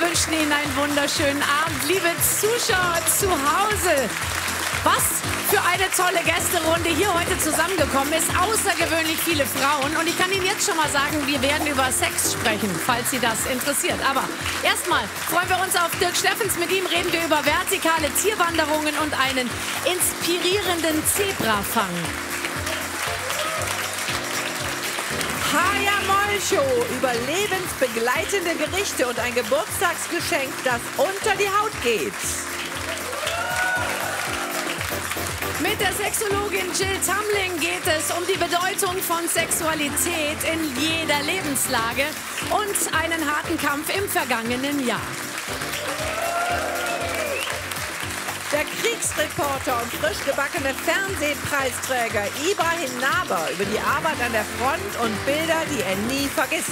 wünschen Ihnen einen wunderschönen Abend, liebe Zuschauer zu Hause. Was für eine tolle Gästerunde hier heute zusammengekommen ist. Außergewöhnlich viele Frauen. Und ich kann Ihnen jetzt schon mal sagen, wir werden über Sex sprechen, falls Sie das interessiert. Aber erstmal freuen wir uns auf Dirk Steffens. Mit ihm reden wir über vertikale Tierwanderungen und einen inspirierenden Zebrafang. Haya Molcho über lebensbegleitende Gerichte und ein Geburtstagsgeschenk, das unter die Haut geht. Mit der Sexologin Jill Tamling geht es um die Bedeutung von Sexualität in jeder Lebenslage und einen harten Kampf im vergangenen Jahr. Der Kriegsreporter und frisch gebackene Fernsehpreisträger Ibrahim Naber über die Arbeit an der Front und Bilder, die er nie vergisst.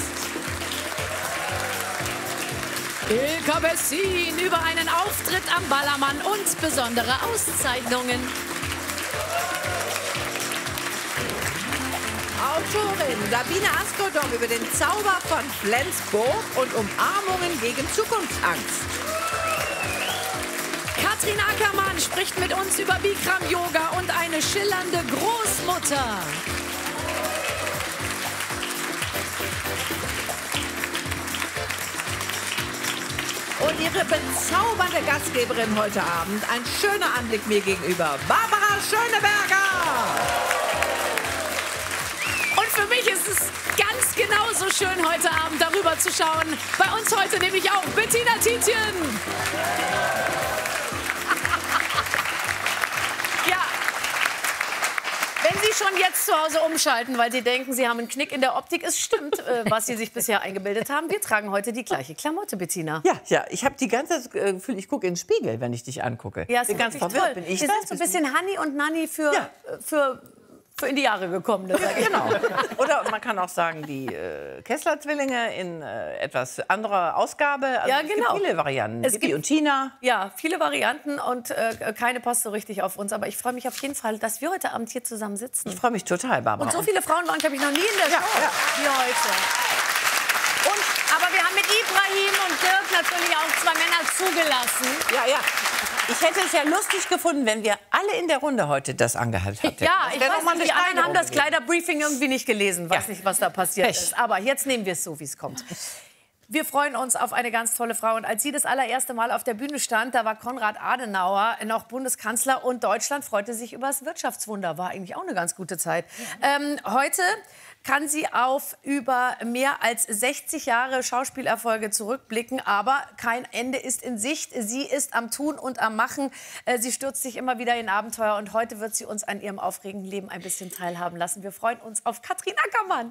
Ilka Bessin über einen Auftritt am Ballermann und besondere Auszeichnungen. Autorin Sabine Askodom über den Zauber von Flensburg und Umarmungen gegen Zukunftsangst. Katrin Ackermann spricht mit uns über Bikram Yoga und eine schillernde Großmutter. Und ihre bezaubernde Gastgeberin heute Abend, ein schöner Anblick mir gegenüber, Barbara Schöneberger. Und für mich ist es ganz genauso schön, heute Abend darüber zu schauen. Bei uns heute nämlich auch Bettina Tietjen. Ja, wenn Sie schon jetzt zu Hause umschalten, weil Sie denken, Sie haben einen Knick in der Optik, es stimmt, was Sie sich bisher eingebildet haben. Wir tragen heute die gleiche Klamotte, Bettina. Ja, ich habe die ganze Zeit Gefühl, ich gucke in den Spiegel, wenn ich dich angucke. Ja, es bin ist ganz wirklich verwirrt. toll. Bin ich Sie das? sind so ein bisschen Hanni und Nanni für in die Jahre gekommen. Genau. Oder man kann auch sagen, die Kessler-Zwillinge in etwas anderer Ausgabe. Also Ja, es genau. gibt viele Varianten. Es Pippi gibt- und Tina. Ja, viele Varianten und keine passt so richtig auf uns. Aber ich freue mich auf jeden Fall, dass wir heute Abend hier zusammen sitzen. Ich freue mich total, Barbara. Und so viele Frauen waren, glaube ich, noch nie in der Show wie heute. Aber wir haben mit Ibrahim und Dirk natürlich auch zwei Männer zugelassen. Ja. Ich hätte es ja lustig gefunden, wenn wir alle in der Runde heute das angehabt hätten. Ja, Das ich wäre weiß doch mal nicht, eine die anderen haben das Steigerung Kleiderbriefing irgendwie nicht gelesen. Weiß Ja. nicht, was da passiert Pech. ist. Aber jetzt nehmen wir es so, wie es kommt. Wir freuen uns auf eine ganz tolle Frau. Und als sie das allererste Mal auf der Bühne stand, da war Konrad Adenauer noch Bundeskanzler und Deutschland freute sich über das Wirtschaftswunder. War eigentlich auch eine ganz gute Zeit. Heute kann sie auf über mehr als 60 Jahre Schauspielerfolge zurückblicken. Aber kein Ende ist in Sicht. Sie ist am Tun und am Machen. Sie stürzt sich immer wieder in Abenteuer. Und heute wird sie uns an ihrem aufregenden Leben ein bisschen teilhaben lassen. Wir freuen uns auf Katrin Ackermann.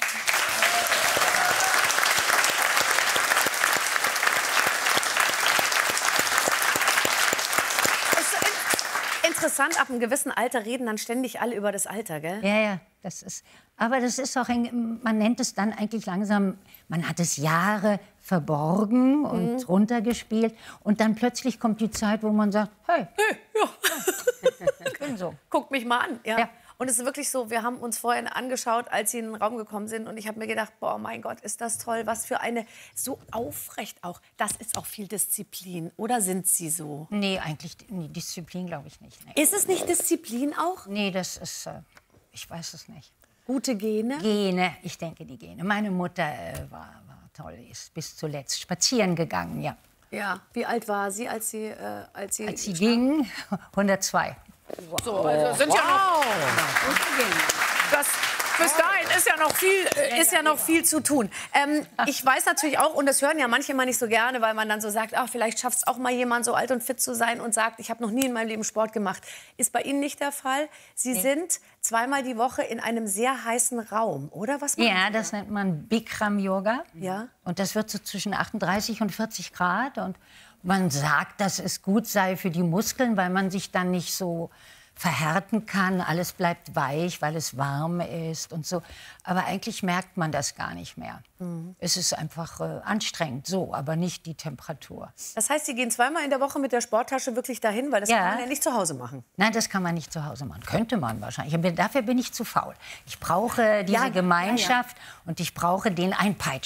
Interessant, ab einem gewissen Alter reden dann ständig alle über das Alter, gell? Ja, aber das ist auch, man nennt es dann eigentlich langsam, man hat es Jahre verborgen und runtergespielt und dann plötzlich kommt die Zeit, wo man sagt, hey, ich bin so. Guckt mich mal an. Ja. Ja. Und es ist wirklich so, wir haben uns vorhin angeschaut, als Sie in den Raum gekommen sind und ich habe mir gedacht, boah, mein Gott, ist das toll, was für eine, so aufrecht auch. Das ist auch viel Disziplin, oder sind Sie so? Nee, eigentlich, nee, Disziplin glaube ich nicht. Nee. Ist es nicht Disziplin auch? Nee, das ist, ich weiß es nicht. Gute Gene? Gene, ich denke die Gene. Meine Mutter war toll, ist bis zuletzt spazieren gegangen, ja. Ja. Wie alt war sie, als sie Als sie ging, 102. So, also sind ja noch. Das, bis dahin ist ja noch viel zu tun. Ich weiß natürlich auch, und das hören ja manche mal nicht so gerne, weil man dann so sagt, ach, vielleicht schafft es auch mal jemand, so alt und fit zu sein und sagt, ich habe noch nie in meinem Leben Sport gemacht. Ist bei Ihnen nicht der Fall? Sie sind zweimal die Woche in einem sehr heißen Raum, oder? Was machen Ja, Sie das nennt man Bikram Yoga. Ja. Und das wird so zwischen 38 und 40 Grad. Und man sagt, dass es gut sei für die Muskeln, weil man sich dann nicht so verhärten kann. Alles bleibt weich, weil es warm ist und so. Aber eigentlich merkt man das gar nicht mehr. Es ist einfach anstrengend, so, aber nicht die Temperatur. Das heißt, Sie gehen zweimal in der Woche mit der Sporttasche wirklich dahin, weil das Ja. kann man ja nicht zu Hause machen. Nein, das kann man nicht zu Hause machen. Könnte man wahrscheinlich. Aber dafür bin ich zu faul. Ich brauche diese Gemeinschaft und ich brauche den Einpeitscher.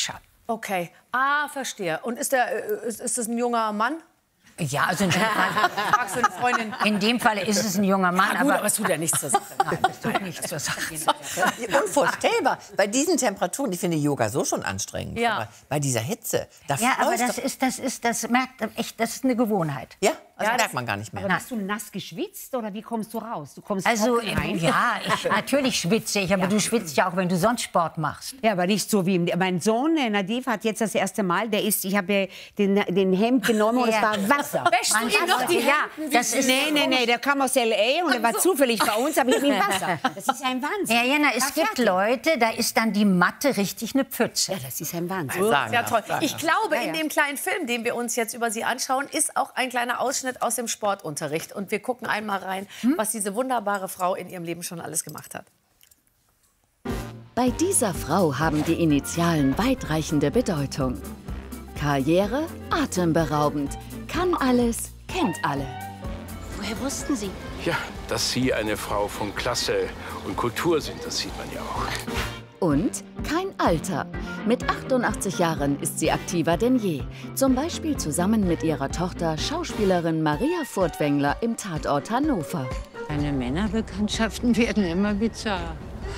Okay. Verstehe. Und ist das ein junger Mann? Ja, also Fragst du eine Freundin? in dem Fall ist es ein junger Mann, Ja, gut, aber es tut ja nichts zur Sache. nein, das tut nichts zur Sache. Unvorstellbar. Bei diesen Temperaturen, ich finde Yoga so schon anstrengend. Ja. Aber bei dieser Hitze, da Ja, aber freust du- das merkt echt, das ist eine Gewohnheit. Ja, das Ja, merkt man gar nicht mehr. Aber bist du nass geschwitzt oder wie kommst du raus? Du kommst Also, trocken rein? ja, natürlich schwitze ich, aber du schwitzt ja auch, wenn du sonst Sport machst. Ja, aber nicht so wie mein Sohn, Nadiv, hat jetzt das erste Mal, ich habe den Hemd genommen und es war Wasser. Wäschst du ihm noch die Ja, Hemden? das ist, nee, der kam aus L.A. und er war zufällig bei uns, aber ich habe ihm Wasser. Das ist ein Wahnsinn. Ja, Jana, es gibt Leute, da ist dann die Matte richtig eine Pfütze. Ja, das ist ein Wahnsinn. Ja, toll. Ich glaube, in dem kleinen Film, den wir uns jetzt über Sie anschauen, ist auch ein kleiner Ausschnitt aus dem Sportunterricht. Und wir gucken einmal rein, was diese wunderbare Frau in ihrem Leben schon alles gemacht hat. Bei dieser Frau haben die Initialen weitreichende Bedeutung. Karriere atemberaubend, kann alles, kennt alle. Woher wussten Sie? Ja, dass Sie eine Frau von Klasse und Kultur sind, das sieht man ja auch. Und kein Alter. Mit 88 Jahren ist sie aktiver denn je. Zum Beispiel zusammen mit ihrer Tochter Schauspielerin Maria Furtwängler im Tatort Hannover. Deine Männerbekanntschaften werden immer bizarr.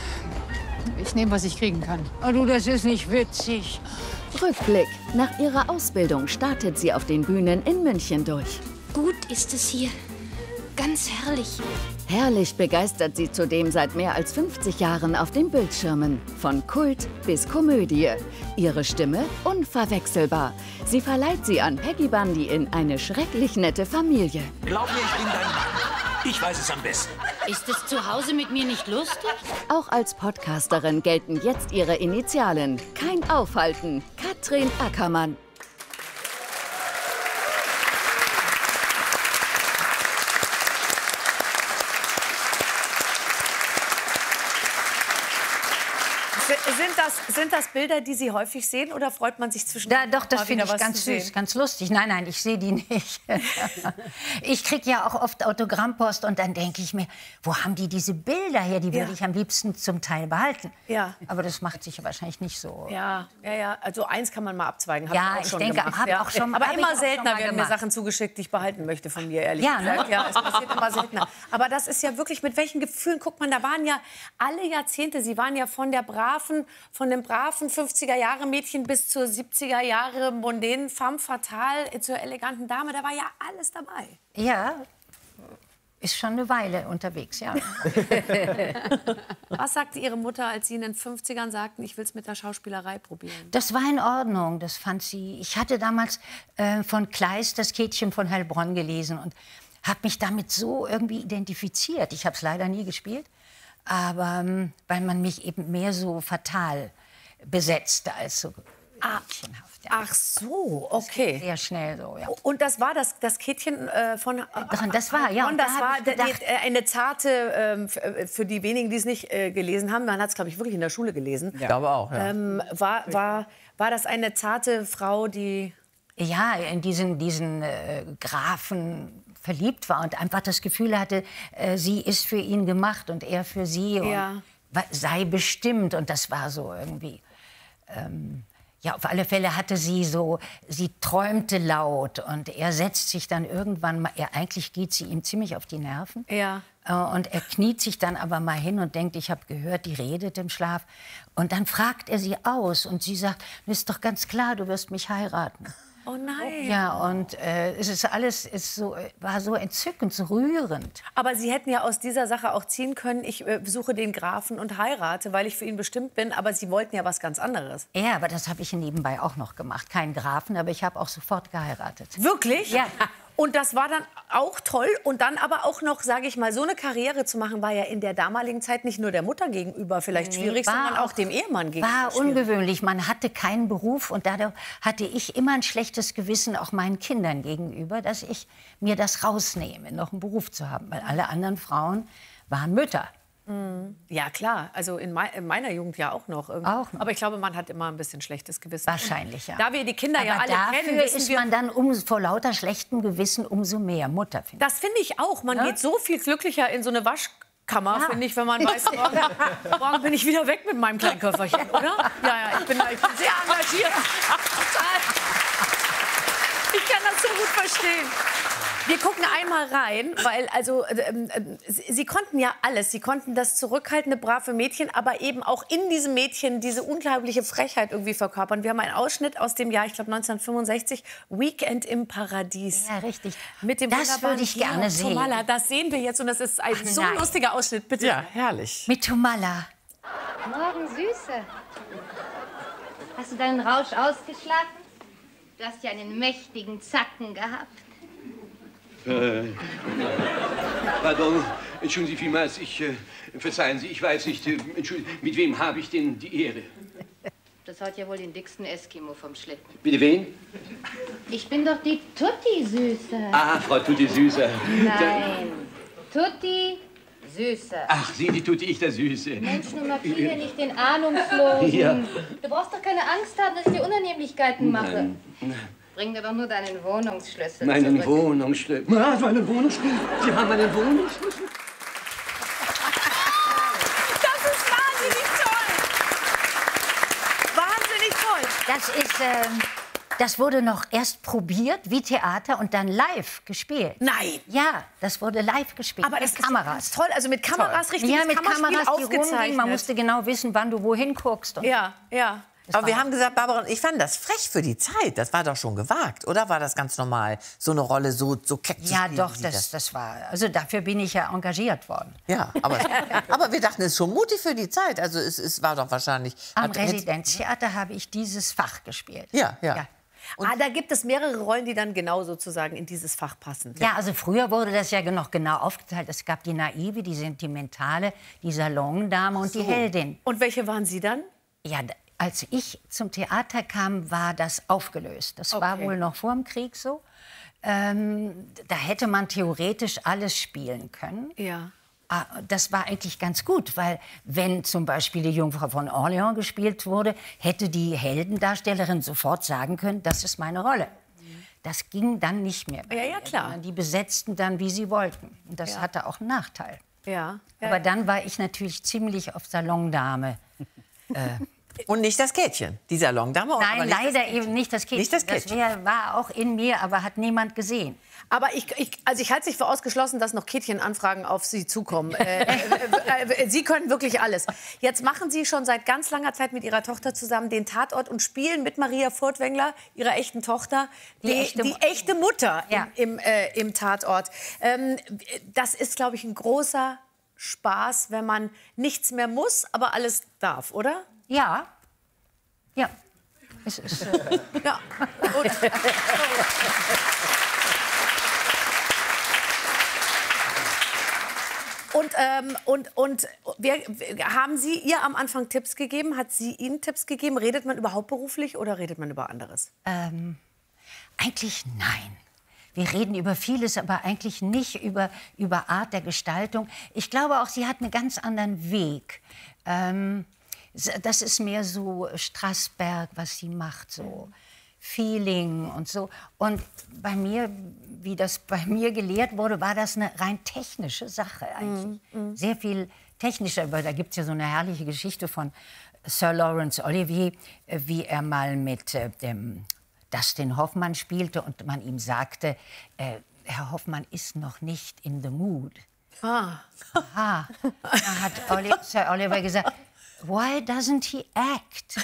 Ich nehme, was ich kriegen kann. Oh du, das ist nicht witzig. Rückblick. Nach ihrer Ausbildung startet sie auf den Bühnen in München durch. Gut ist es hier. Ganz herrlich. Herrlich begeistert sie zudem seit mehr als 50 Jahren auf den Bildschirmen. Von Kult bis Komödie. Ihre Stimme unverwechselbar. Sie verleiht sie an Peggy Bundy in Eine schrecklich nette Familie. Glaub mir, ich bin dein Mann. Ich weiß es am besten. Ist es zu Hause mit mir nicht lustig? Auch als Podcasterin gelten jetzt ihre Initialen. Kein Aufhalten. Katrin Ackermann. Sind das Bilder, die Sie häufig sehen, oder freut man sich zwischendurch? Doch, das mal finde wieder ich was ganz zu sehen? süß, ganz lustig. Nein, ich sehe die nicht. Ich kriege ja auch oft Autogrammpost und dann denke ich mir, wo haben die diese Bilder her? Die würde ich am liebsten zum Teil behalten. Ja. Aber das macht sich wahrscheinlich nicht so. Ja. Also eins kann man mal abzweigen. Hab Ja, auch ich schon denke, gemacht, habe auch schon- Aber hab ich immer auch schon seltener mal werden mir gemacht. Sachen zugeschickt, die ich behalten möchte von dir, ehrlich Ja, gesagt. ne? Ja, es passiert immer seltener. Aber das ist ja wirklich, mit welchen Gefühlen, guck mal, da waren ja alle Jahrzehnte, Sie waren ja von dem braven 50er-Jahre-Mädchen bis zur 70er-Jahre mondänen femme fatale, zur eleganten Dame, da war ja alles dabei. Ja, ist schon eine Weile unterwegs, ja. Was sagte Ihre Mutter, als Sie in den 50ern sagten, ich will es mit der Schauspielerei probieren? Das war in Ordnung, das fand sie. Ich hatte damals von Kleist das Käthchen von Heilbronn gelesen und habe mich damit so irgendwie identifiziert. Ich habe es leider nie gespielt, aber weil man mich eben mehr so fatal besetzte als so mädchenhaft. Ja. Ach so, okay. Sehr schnell so, ja. Und das war das Käthchen von... Das war, ja. Und Und das da hab war ich gedacht, eine zarte, für die wenigen, die es nicht gelesen haben, man hat es, glaube ich, wirklich in der Schule gelesen. Ich glaube auch, ja. War das eine zarte Frau, die... ja, in diesen Grafen verliebt war und einfach das Gefühl hatte, sie ist für ihn gemacht und er für sie und sei bestimmt. Und das war so irgendwie... ja, auf alle Fälle hatte sie träumte laut und er setzt sich dann irgendwann mal, eigentlich geht sie ihm ziemlich auf die Nerven. Ja. Und er kniet sich dann aber mal hin und denkt, ich habe gehört, die redet im Schlaf. Und dann fragt er sie aus und sie sagt, ist doch ganz klar, du wirst mich heiraten. Oh nein. Ja, und war so entzückend, so rührend. Aber Sie hätten ja aus dieser Sache auch ziehen können, ich suche den Grafen und heirate, weil ich für ihn bestimmt bin. Aber Sie wollten ja was ganz anderes. Ja, aber das habe ich nebenbei auch noch gemacht. Kein Grafen, aber ich habe auch sofort geheiratet. Wirklich? Ja. Und das war dann auch toll. Und dann aber auch noch, sage ich mal, so eine Karriere zu machen, war ja in der damaligen Zeit nicht nur der Mutter gegenüber vielleicht schwierig, sondern auch dem Ehemann gegenüber. War schwierig. ungewöhnlich. Man hatte keinen Beruf und dadurch hatte ich immer ein schlechtes Gewissen auch meinen Kindern gegenüber, dass ich mir das rausnehme, noch einen Beruf zu haben. Weil alle anderen Frauen waren Mütter. Ja, klar. Also in meiner Jugend ja auch noch. Irgendwie. Auch noch. Aber ich glaube, man hat immer ein bisschen schlechtes Gewissen. Wahrscheinlich, ja. Da wir die Kinder ja Aber alle dafür kennen, wissen ist wir... man dann vor lauter schlechtem Gewissen umso mehr Mutter, finde ich. Das finde ich auch. Man geht so viel glücklicher in so eine Kann man, finde ich, wenn man weiß, morgen bin ich wieder weg mit meinem kleinen Köfferchen, oder? Ja, ich bin sehr engagiert. Ich kann das so gut verstehen. Wir gucken einmal rein, weil also Sie konnten ja alles. Sie konnten das zurückhaltende, brave Mädchen, aber eben auch in diesem Mädchen diese unglaubliche Frechheit irgendwie verkörpern. Wir haben einen Ausschnitt aus dem Jahr, ich glaube 1965, Weekend im Paradies. Ja, richtig. Mit dem Das würde ich gerne sehen. Tomala. Das sehen wir jetzt und das ist ein so lustiger Ausschnitt. Bitte. Ja, herrlich. Mit Tomala. Morgen, Süße. Hast du deinen Rausch ausgeschlafen? Du hast ja einen mächtigen Zacken gehabt. Pardon, entschuldigen Sie vielmals, verzeihen Sie, ich weiß nicht, mit wem habe ich denn die Ehre? Das hat ja wohl den dicksten Eskimo vom Schlitten. Bitte wen? Ich bin doch die Tutti, Süße. Ah, Frau Tutti Süße. Nein, Tutti Süße. Ach, Sie, die Tutti, ich der Süße. Mensch, nun markiere nicht den Ahnungslosen. Ja. Du brauchst doch keine Angst haben, dass ich dir Unannehmlichkeiten mache. Nein. Bring dir doch nur deinen Wohnungsschlüssel Meinen zurück. Wohnungsschlüssel. Ah, meinen Wohnungsschlüssel. Sie haben meinen Wohnungsschlüssel. Das ist wahnsinnig toll. Wahnsinnig toll. Das ist, das wurde noch erst probiert wie Theater und dann live gespielt. Nein. Ja, das wurde live gespielt. Aber mit Kameras. Ist toll, also mit Kameras richtig. Ja, mit Kameras, die aufgezeichnet. rumgingen. Man musste genau wissen, wann du wohin guckst. Und Ja. Aber wir haben gesagt, Barbara, ich fand das frech für die Zeit. Das war doch schon gewagt, oder war das ganz normal, so eine Rolle so keck zu ja, spielen, doch, wie Sie das war. Also dafür bin ich ja engagiert worden. Ja, aber wir dachten, es ist schon mutig für die Zeit. Also es war doch wahrscheinlich... Am Residenztheater habe ich dieses Fach gespielt. Ja. Da gibt es mehrere Rollen, die dann genau sozusagen in dieses Fach passen. Ja, also früher wurde das ja noch genau aufgeteilt. Es gab die Naive, die Sentimentale, die Salondame und die Heldin. Und welche waren Sie dann? Ja, als ich zum Theater kam, war das aufgelöst. Das war wohl noch vor dem Krieg so. Da hätte man theoretisch alles spielen können. Ja. Das war eigentlich ganz gut, weil wenn zum Beispiel die Jungfrau von Orleans gespielt wurde, hätte die Heldendarstellerin sofort sagen können, das ist meine Rolle. Das ging dann nicht mehr. Ja, klar. Die besetzten dann, wie sie wollten. Und das hatte auch einen Nachteil. Ja. Aber dann war ich natürlich ziemlich auf Salondame. Und nicht das Kätchen, die Salondame? Nein, leider eben nicht das Kätchen. Nicht das Kätchen. Das war auch in mir, aber hat niemand gesehen. Aber ich halte es nicht für ausgeschlossen, dass noch Kätchenanfragen auf Sie zukommen. Sie können wirklich alles. Jetzt machen Sie schon seit ganz langer Zeit mit Ihrer Tochter zusammen den Tatort und spielen mit Maria Furtwängler, Ihrer echten Tochter, die echte Mutter im Tatort. Das ist, glaube ich, ein großer Spaß, wenn man nichts mehr muss, aber alles darf, oder? Ja. Ja. Es ist, ja. Und haben Sie ihr am Anfang Tipps gegeben? Hat sie Ihnen Tipps gegeben? Redet man überhaupt beruflich oder redet man über anderes? Eigentlich nein. Wir reden über vieles, aber eigentlich nicht über Art der Gestaltung. Ich glaube auch, sie hat einen ganz anderen Weg. Das ist mehr so Strasberg, was sie macht, so Feeling und so. Und bei mir, wie das bei mir gelehrt wurde, war das eine rein technische Sache eigentlich. Sehr viel technischer. Aber da gibt es ja so eine herrliche Geschichte von Sir Laurence Olivier, wie er mal mit dem Dustin Hoffmann spielte und man ihm sagte, Herr Hoffmann ist noch nicht in the mood. Aha. Da hat Sir Oliver gesagt, why doesn't he act?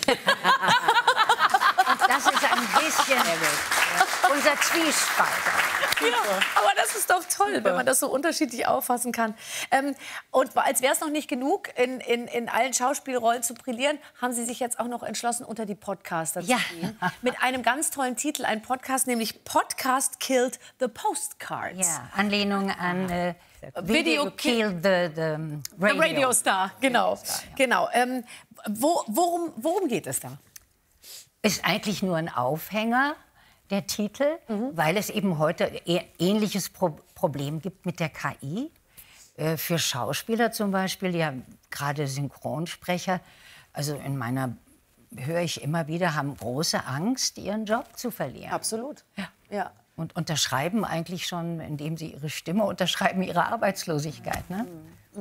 Und das ist ein bisschen unser Zwiespalt. Ja, aber das ist doch toll, wenn man das so unterschiedlich auffassen kann. Und als wäre es noch nicht genug, in allen Schauspielrollen zu brillieren, haben Sie sich jetzt auch noch entschlossen, unter die Podcaster zu gehen. Mit einem ganz tollen Titel, ein Podcast, nämlich Podcast Killed the Postcards. Ja, Anlehnung an Video Killed the Radio Star. Genau. Genau. Worum geht es da? Ist eigentlich nur ein Aufhänger, der Titel, weil es eben heute ähnliches Problem gibt mit der KI. Für Schauspieler zum Beispiel, ja gerade Synchronsprecher, also in meiner höre ich immer wieder, haben große Angst, ihren Job zu verlieren. Absolut. Ja. Und unterschreiben eigentlich schon, indem sie ihre Stimme unterschreiben, ihre Arbeitslosigkeit. Ne?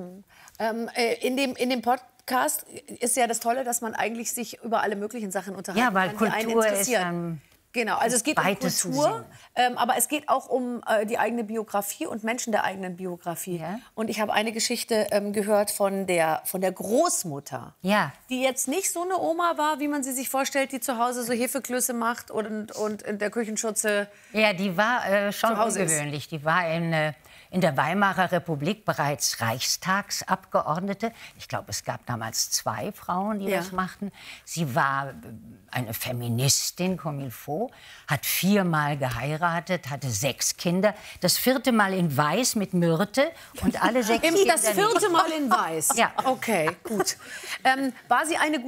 In dem Podcast ist ja das Tolle, dass man eigentlich sich über alle möglichen Sachen unterhalten Ja, weil kann, die einen Kultur ist interessieren. Genau, also es geht um weitesten Kultur, aber es geht auch um die eigene Biografie und Menschen der eigenen Biografie. Ja. Und ich habe eine Geschichte gehört von der Großmutter, Ja. die jetzt nicht so eine Oma war, wie man sie sich vorstellt, die zu Hause so Hefeklöße macht und in der Küchenschürze. Ja, die war schon Zu Hause ist. ungewöhnlich. Die war in der Weimarer Republik bereits Reichstagsabgeordnete. Ich glaube, es gab damals 2 Frauen, die Ja. das machten. Sie war eine Feministin, comme il faut, hat 4-mal geheiratet, hatte 6 Kinder. Das 4. Mal in Weiß mit Myrte und alle 6 Kinder Das 4. Mal in Weiß. Ja. Okay, gut. War sie eine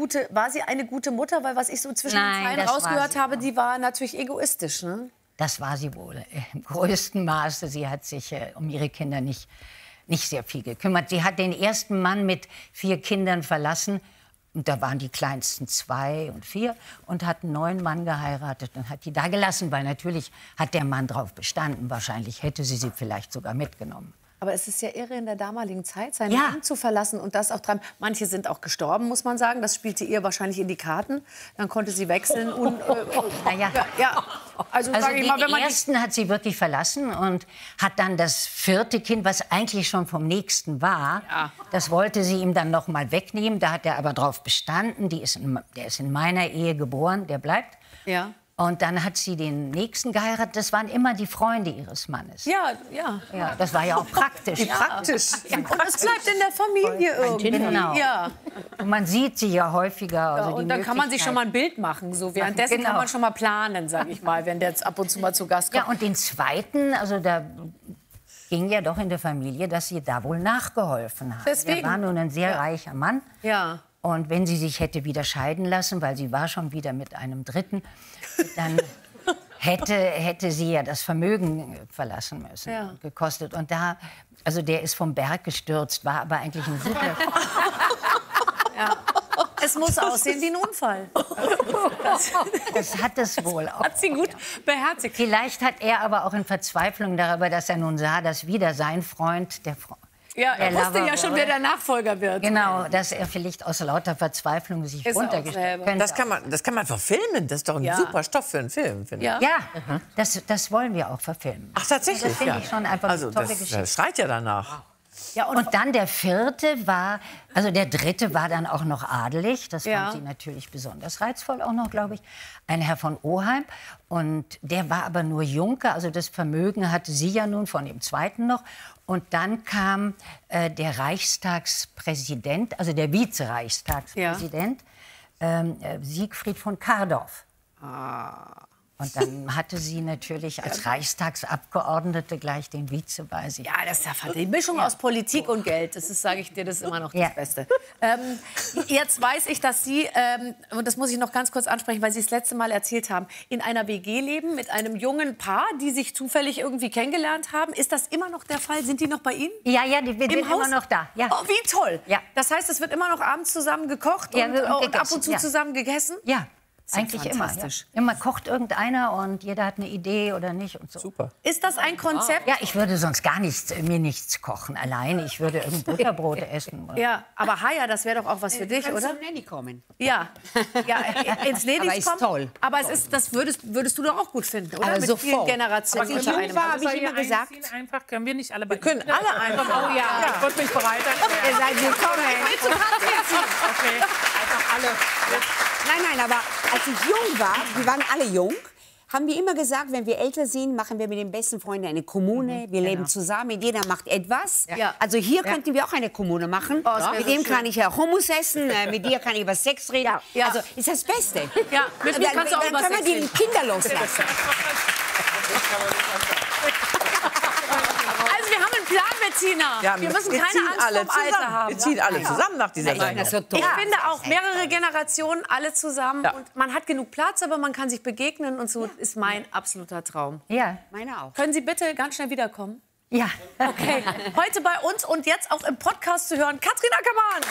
gute Mutter? Weil was ich so zwischen Nein, den Zeilen das war rausgehört sie habe, die war natürlich egoistisch, ne? Das war sie wohl im größten Maße. Sie hat sich um ihre Kinder nicht sehr viel gekümmert. Sie hat den ersten Mann mit 4 Kindern verlassen. Und da waren die kleinsten 2 und 4 und hat einen neuen Mann geheiratet und hat die da gelassen, weil natürlich hat der Mann drauf bestanden. Wahrscheinlich hätte sie vielleicht sogar mitgenommen. Aber es ist ja irre in der damaligen Zeit, sein Ja. Land zu verlassen und das auch dran. Manche sind auch gestorben, muss man sagen. Das spielte ihr wahrscheinlich in die Karten. Dann konnte sie wechseln. Und, Naja. ja. Also, Also sag ich den mal, wenn man ersten hat sie wirklich verlassen und hat dann das 4. Kind, was eigentlich schon vom nächsten war, das wollte sie ihm dann noch mal wegnehmen. Da hat er aber drauf bestanden. Der ist in meiner Ehe geboren, der bleibt. Ja. Und dann hat sie den nächsten geheiratet. Das waren immer die Freunde ihres Mannes. Ja. Ja, das war ja auch praktisch. Wie praktisch. Und es bleibt in der Familie irgendwie. Genau. Ja. Und man sieht sie ja häufiger. Also die Und dann kann man sich schon mal ein Bild machen. So währenddessen Genau. kann man schon mal planen, sage ich mal, wenn der jetzt ab und zu mal zu Gast kommt. Ja, und den zweiten, also da ging ja doch in der Familie, dass sie da wohl nachgeholfen hat. Deswegen. Er war nun ein sehr reicher Mann. Ja. Und wenn sie sich hätte wieder scheiden lassen, weil sie war schon wieder mit einem Dritten, dann hätte sie ja das Vermögen verlassen müssen, Ja. gekostet. Und also der ist vom Berg gestürzt, war aber eigentlich ein super... Es muss aussehen wie ein Unfall. Das hat es wohl auch. Hat sie gut beherzigt. Vielleicht hat er aber auch in Verzweiflung darüber, dass er nun sah, dass wieder sein Freund, Ja, er der wusste Lover ja schon, wurde. wer der Nachfolger wird. Genau, dass er vielleicht aus lauter Verzweiflung sich Ist er auch runtergestellt selber. könnte. Das kann man verfilmen. Das ist doch ein Ja. super Stoff für einen Film, finde ich. Ja. Ja, das wollen wir auch verfilmen. Ach, tatsächlich? Das finde ich schon einfach Also, eine tolle das Geschichte. schreit ja danach. Ja, Und dann der 4. war, also der 3. war dann auch noch adelig. Das Ja. fand sie natürlich besonders reizvoll auch noch, glaube ich. Ein Herr von Oheim. Und der war aber nur Junker. Also das Vermögen hatte sie ja nun von dem 2. noch. Und dann kam der Reichstagspräsident, also der Vizereichstagspräsident, Siegfried von Kardorff. Und dann hatte sie natürlich als Reichstagsabgeordnete gleich den Vize bei sich. Ja, das ist ja die Mischung aus Politik und Geld. Das ist, sage ich dir, das ist immer noch das Ja. Beste. Jetzt weiß ich, dass Sie, und das muss ich noch ganz kurz ansprechen, weil Sie das letzte Mal erzählt haben, in einer WG leben mit einem jungen Paar, die sich zufällig irgendwie kennengelernt haben. Ist das immer noch der Fall? Sind die noch bei Ihnen? Ja, wir sind immer noch da. Ja. Oh, wie toll. Ja. Das heißt, es wird immer noch abends zusammen gekocht Ja, und und ab gegessen, und zu ja. zusammen gegessen? Ja, ist ja eigentlich immer. Ja. fantastisch. Immer kocht irgendeiner und jeder hat eine Idee oder nicht und so. Super. Ist das ein Konzept? Ja, ich würde sonst mir nichts kochen allein. Ich würde irgendein Butterbrote essen. Oder? Ja, aber Haya, das wäre doch auch was für dich, Kannst oder? du Nanny kommen? Ja, ins Ladies Aber ist kommen. toll. Aber das würdest du doch auch gut finden, oder? Aber Mit vielen sofort. Generationen Als ich unter jung einem. war, habe ich immer gesagt, Einfach können wir nicht alle bei können alle einfach. oh ja, Ich würde mich bereit erklären. ihr seid willkommen. Okay, einfach alle. Nein, aber als ich jung war, wir waren alle jung, haben wir immer gesagt, wenn wir älter sind, machen wir mit den besten Freunden eine Kommune. Wir leben zusammen, jeder macht etwas. Ja. Also hier könnten wir auch eine Kommune machen. das wär Mit so dem schön. kann ich ja Hummus essen, mit dir kann ich über Sex reden. Ja. Also ist das Beste. Ja, mit mir kannst du auch dann über können wir Sex die reden. Kinder loslassen. Also wir haben einen Plan, Bettina. Ja, wir müssen wir keine ziehen Angst alle vom Alter zusammen. haben. Wir ziehen alle zusammen nach dieser Sendung. Das ist so toll. Ich finde auch mehrere Generationen, alle zusammen. Ja. Und man hat genug Platz, aber man kann sich begegnen. Und so ist mein absoluter Traum. Ja. Meine auch. Können Sie bitte ganz schnell wiederkommen? Ja. Okay. Heute bei uns und jetzt auch im Podcast zu hören, Katrin Ackermann.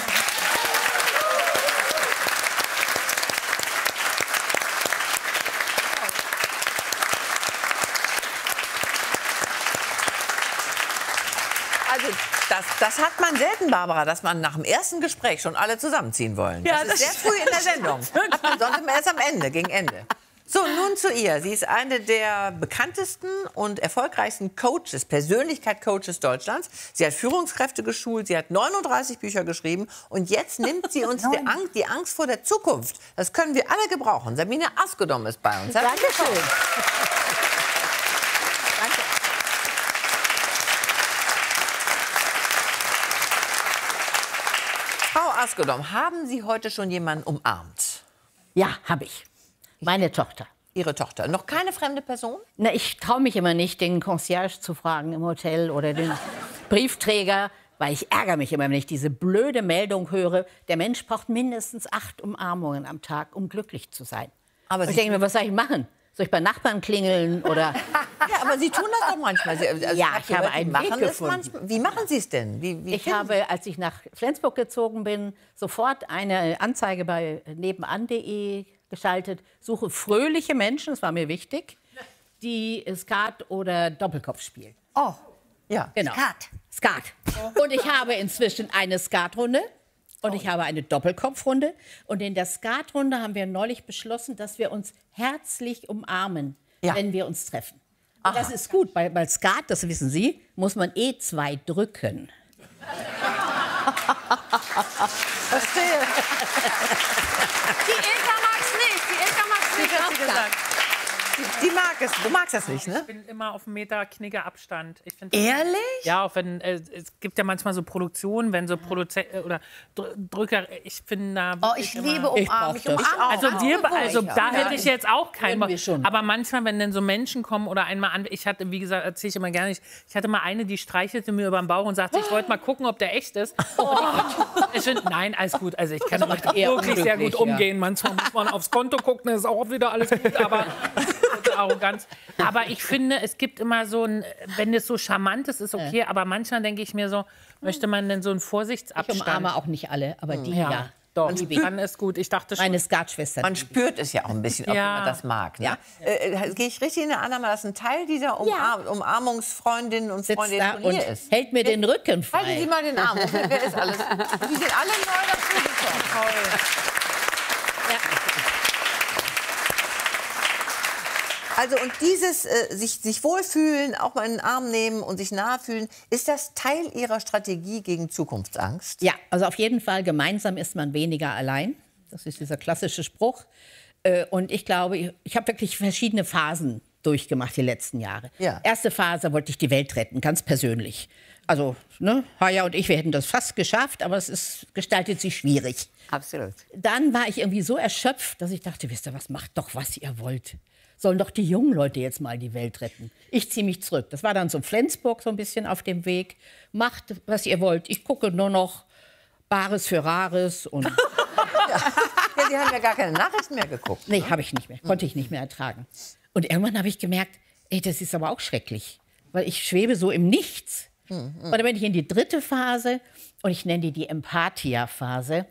Also, Das hat man selten, Barbara, dass man nach dem ersten Gespräch schon alle zusammenziehen wollen. Ja, das ist sehr früh in der Sendung. Hat man sonst immer erst am Ende, gegen Ende. So, nun zu ihr. Sie ist eine der bekanntesten und erfolgreichsten Coaches, Persönlichkeitscoaches Deutschlands. Sie hat Führungskräfte geschult, sie hat 39 Bücher geschrieben und jetzt nimmt sie uns die Angst vor der Zukunft. Das können wir alle gebrauchen. Sabine Askedom ist bei uns. Dankeschön. Danke. Frau Askedom, haben Sie heute schon jemanden umarmt? Ja, habe ich. Meine Tochter. Ihre Tochter. Noch keine fremde Person? Na, ich traue mich immer nicht, den Concierge zu fragen im Hotel oder den Briefträger, weil ich ärgere mich immer, wenn ich diese blöde Meldung höre. Der Mensch braucht mindestens 8 Umarmungen am Tag, um glücklich zu sein. Aber ich denke mir, was soll ich machen? Soll ich bei Nachbarn klingeln oder... Ja, aber Sie tun das doch manchmal. Also ja, ich habe einen Weg gefunden. Wie machen Sie es denn? Ich habe, als ich nach Flensburg gezogen bin, sofort eine Anzeige bei nebenan.de geschaltet. Suche fröhliche Menschen, das war mir wichtig, die Skat oder Doppelkopf spielen. Oh, ja. Genau. Skat. Und ich habe inzwischen eine Skatrunde und ich habe eine Doppelkopfrunde. Und in der Skatrunde haben wir neulich beschlossen, dass wir uns herzlich umarmen, wenn wir uns treffen. Und das ist gut, weil bei Skat, das wissen Sie, muss man E2 drücken. Verstehe. Die Ilka mag's nicht. Die Ilka mag's nicht, hat sie gesagt. Die mag es. Du magst das nicht, ne? Ich bin immer auf 1 Meter Knigge-Abstand. Ehrlich? Ja, auch wenn es gibt ja manchmal so Produktionen, wenn so Produzenten oder Drücker. Ich bin da. Oh, ich liebe umarmen. Ich umarme also da hätte ich jetzt auch keinen Bock. Aber manchmal, wenn dann so Menschen kommen oder einmal an, ich hatte, wie gesagt, erzähle ich immer gerne nicht. Ich hatte mal eine, die streichelte mir über den Bauch und sagte, ich wollte mal gucken, ob der echt ist. Nein, alles gut. Also ich kann damit wirklich sehr gut umgehen. Manchmal muss man aufs Konto gucken, dann ist auch wieder alles gut. Aber Arroganz. Aber ich finde, es gibt immer so ein, wenn es so charmant ist, ist okay. Aber manchmal denke ich mir so, möchte man denn so einen Vorsichtsabstand? Ich umarme auch nicht alle, aber die ja. Doch, dann ist gut. Ich dachte schon. Meine Skatschwester. Man spürt es ja auch ein bisschen, ob man das mag. Ne? Ja. Gehe ich richtig in der Annahme, dass ein Teil dieser Umarmungsfreundinnen und Freunde von ihr ist? Hält mir den Rücken frei. Halten Sie mal den Arm. Wer ist alles? Die sind alle neu dazugekommen. Toll. Also und dieses sich wohlfühlen, auch mal in den Arm nehmen und sich nahe fühlen, ist das Teil Ihrer Strategie gegen Zukunftsangst? Ja, also auf jeden Fall, gemeinsam ist man weniger allein. Das ist dieser klassische Spruch. Und ich glaube, ich habe wirklich verschiedene Phasen durchgemacht die letzten Jahre. Ja. Erste Phase wollte ich die Welt retten, ganz persönlich. Also, ne, Haya und ich, wir hätten das fast geschafft, aber gestaltet sich schwierig. Absolut. Dann war ich irgendwie so erschöpft, dass ich dachte, wisst ihr was, macht doch, was ihr wollt. Sollen doch die jungen Leute jetzt mal die Welt retten. Ich ziehe mich zurück. Das war dann so Flensburg so ein bisschen auf dem Weg. Macht, was ihr wollt. Ich gucke nur noch Bares für Rares. Und ja, Sie haben ja gar keine Nachrichten mehr geguckt. Nee, habe ich nicht mehr. Konnte ich nicht mehr ertragen. Und irgendwann habe ich gemerkt, ey, das ist aber auch schrecklich. Weil ich schwebe so im Nichts. Und dann bin ich in die dritte Phase. Und ich nenne die Empathia-Phase.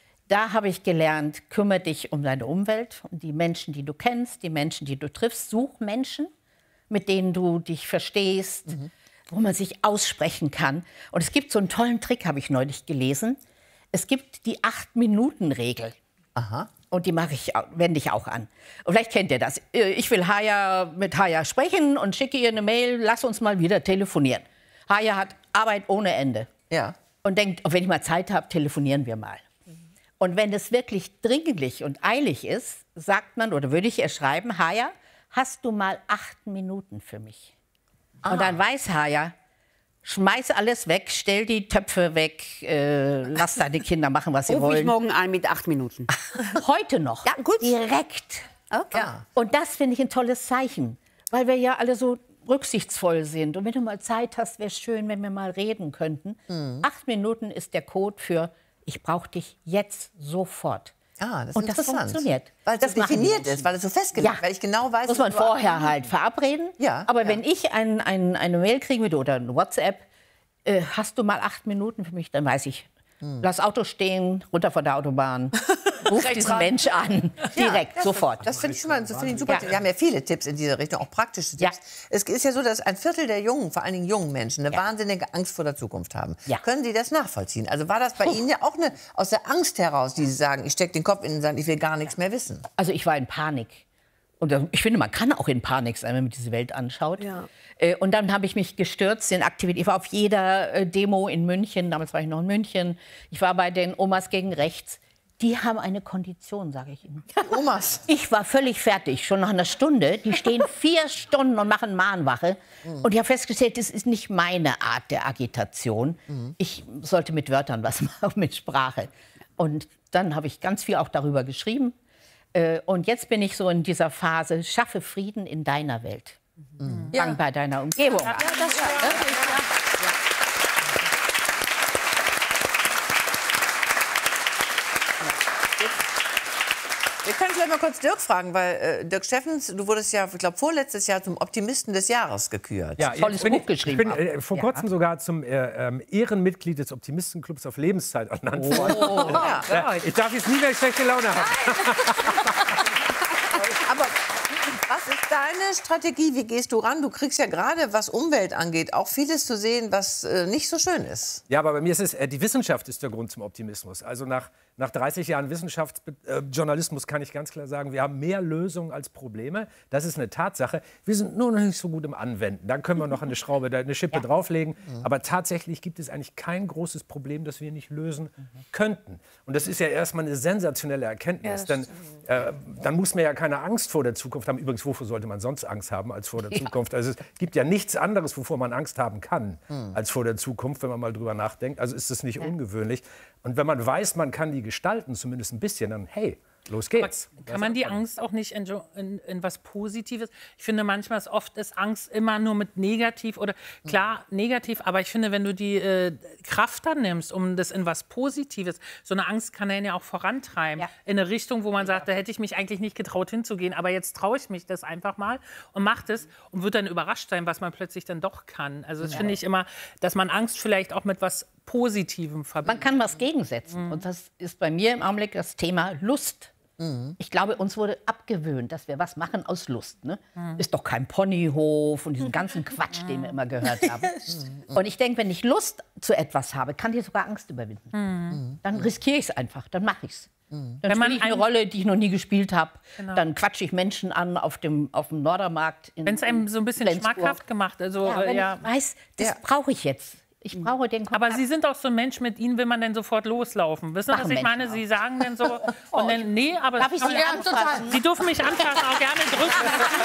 Da habe ich gelernt, kümmere dich um deine Umwelt, um die Menschen, die du kennst, die Menschen, die du triffst. Such Menschen, mit denen du dich verstehst, wo man sich aussprechen kann. Und es gibt so einen tollen Trick, habe ich neulich gelesen. Es gibt die 8-Minuten-Regel. Aha. Und die wende ich auch an. Und vielleicht kennt ihr das. Ich will mit Haya sprechen und schicke ihr eine Mail, lass uns mal wieder telefonieren. Haya hat Arbeit ohne Ende. Ja. Und denkt, wenn ich mal Zeit habe, telefonieren wir mal. Und wenn es wirklich dringlich und eilig ist, sagt man, oder würde ich ihr schreiben, Haya, hast du mal 8 Minuten für mich? Und dann weiß Haya, schmeiß alles weg, stell die Töpfe weg, lass deine Kinder machen, was sie wollen. Ruf mich morgen an mit 8 Minuten. Heute noch. Ja, gut. Direkt. Okay. Ja. Und das finde ich ein tolles Zeichen, weil wir ja alle so rücksichtsvoll sind. Und wenn du mal Zeit hast, wäre es schön, wenn wir mal reden könnten. 8 Minuten ist der Code für ich brauche dich jetzt sofort. Ah, das ist und das interessant. Funktioniert. Weil das definiert ist, weil es so festgelegt ist, weil ich genau weiß... Muss man vorher halt verabreden. Ja, aber wenn ich eine Mail kriegen würde oder eine WhatsApp, hast du mal 8 Minuten für mich, dann weiß ich, lass Auto stehen, runter von der Autobahn. Ruf diesen Mensch an. Direkt, sofort. Das finde ich schon mal super. Wir haben ja viele Tipps in diese Richtung, auch praktische Tipps. Es ist ja so, dass ein Viertel der Jungen, vor allen Dingen jungen Menschen, eine wahnsinnige Angst vor der Zukunft haben. Können Sie das nachvollziehen? Also war das bei Ihnen ja auch aus der Angst heraus, die Sie sagen, ich stecke den Kopf in den Sand, ich will gar nichts mehr wissen? Also ich war in Panik. Und ich finde, man kann auch in Panik sein, wenn man diese Welt anschaut. Ja. Und dann habe ich mich gestürzt in Aktivitäten. Ich war auf jeder Demo in München, damals war ich noch in München. Ich war bei den Omas gegen Rechts. Die haben eine Kondition, sage ich Ihnen. Omas? Ich war völlig fertig, schon nach einer Stunde. Die stehen 4 Stunden und machen Mahnwache. Und ich habe festgestellt, das ist nicht meine Art der Agitation. Ich sollte mit Wörtern was machen, mit Sprache. Und dann habe ich ganz viel auch darüber geschrieben. Und jetzt bin ich so in dieser Phase, schaffe Frieden in deiner Welt. Fang bei deiner Umgebung an. Wir können vielleicht mal kurz Dirk fragen, weil Dirk Steffens, du wurdest ja, ich glaube, vorletztes Jahr zum Optimisten des Jahres gekürt. Ja, tolles Buch geschrieben. Ich bin vor kurzem sogar zum Ehrenmitglied des Optimistenclubs auf Lebenszeit ernannt worden. Ich darf jetzt nie mehr schlechte Laune haben. Aber was ist deine Strategie? Wie gehst du ran? Du kriegst ja gerade, was Umwelt angeht, auch vieles zu sehen, was nicht so schön ist. Ja, aber bei mir ist es, die Wissenschaft ist der Grund zum Optimismus. Also nach 30 Jahren Wissenschaftsjournalismus kann ich ganz klar sagen, wir haben mehr Lösungen als Probleme. Das ist eine Tatsache. Wir sind nur noch nicht so gut im Anwenden. Dann können wir noch eine Schraube, eine Schippe drauflegen. Aber tatsächlich gibt es eigentlich kein großes Problem, das wir nicht lösen könnten. Und das ist ja erstmal eine sensationelle Erkenntnis. Denn dann muss man ja keine Angst vor der Zukunft haben. Übrigens, wovor sollte man sonst Angst haben als vor der Zukunft? Also es gibt ja nichts anderes, wovor man Angst haben kann, als vor der Zukunft, wenn man mal drüber nachdenkt. Also ist das nicht ungewöhnlich. Und wenn man weiß, man kann die gestalten, zumindest ein bisschen, dann hey, los geht's. Aber kann man die Angst auch nicht in was Positives? Ich finde, manchmal ist Angst immer nur mit negativ oder klar negativ, aber ich finde, wenn du die Kraft dann nimmst, um das in was Positives, so eine Angst kann einen ja auch vorantreiben in eine Richtung, wo man sagt, da hätte ich mich eigentlich nicht getraut hinzugehen, aber jetzt traue ich mich das einfach mal und mache das und wird dann überrascht sein, was man plötzlich dann doch kann. Also das finde ich immer, dass man Angst vielleicht auch mit was Positivem verbindet. Man kann was gegensetzen und das ist bei mir im Augenblick das Thema Lust. Ich glaube, uns wurde abgewöhnt, dass wir was machen aus Lust. Ne? Ist doch kein Ponyhof und diesen ganzen Quatsch, den wir immer gehört haben. Und ich denke, wenn ich Lust zu etwas habe, kann die sogar Angst überwinden. Dann riskiere ich es einfach, dann mache ich es. Dann spiele ich eine Rolle, die ich noch nie gespielt habe. Genau. Dann quatsche ich Menschen an auf dem Nordermarkt. Wenn es einem so ein bisschen schmackhaft gemacht. Also, wenn ich weiß, das brauche ich jetzt. Ich brauche den Kontakt. Aber Sie sind auch so ein Mensch, mit Ihnen will man dann sofort loslaufen. Wissen Sie, was ich meine? Sie sagen dann so, und dann, nee, aber... Darf ich Sie anfassen? Sie dürfen mich anfassen, auch gerne drücken.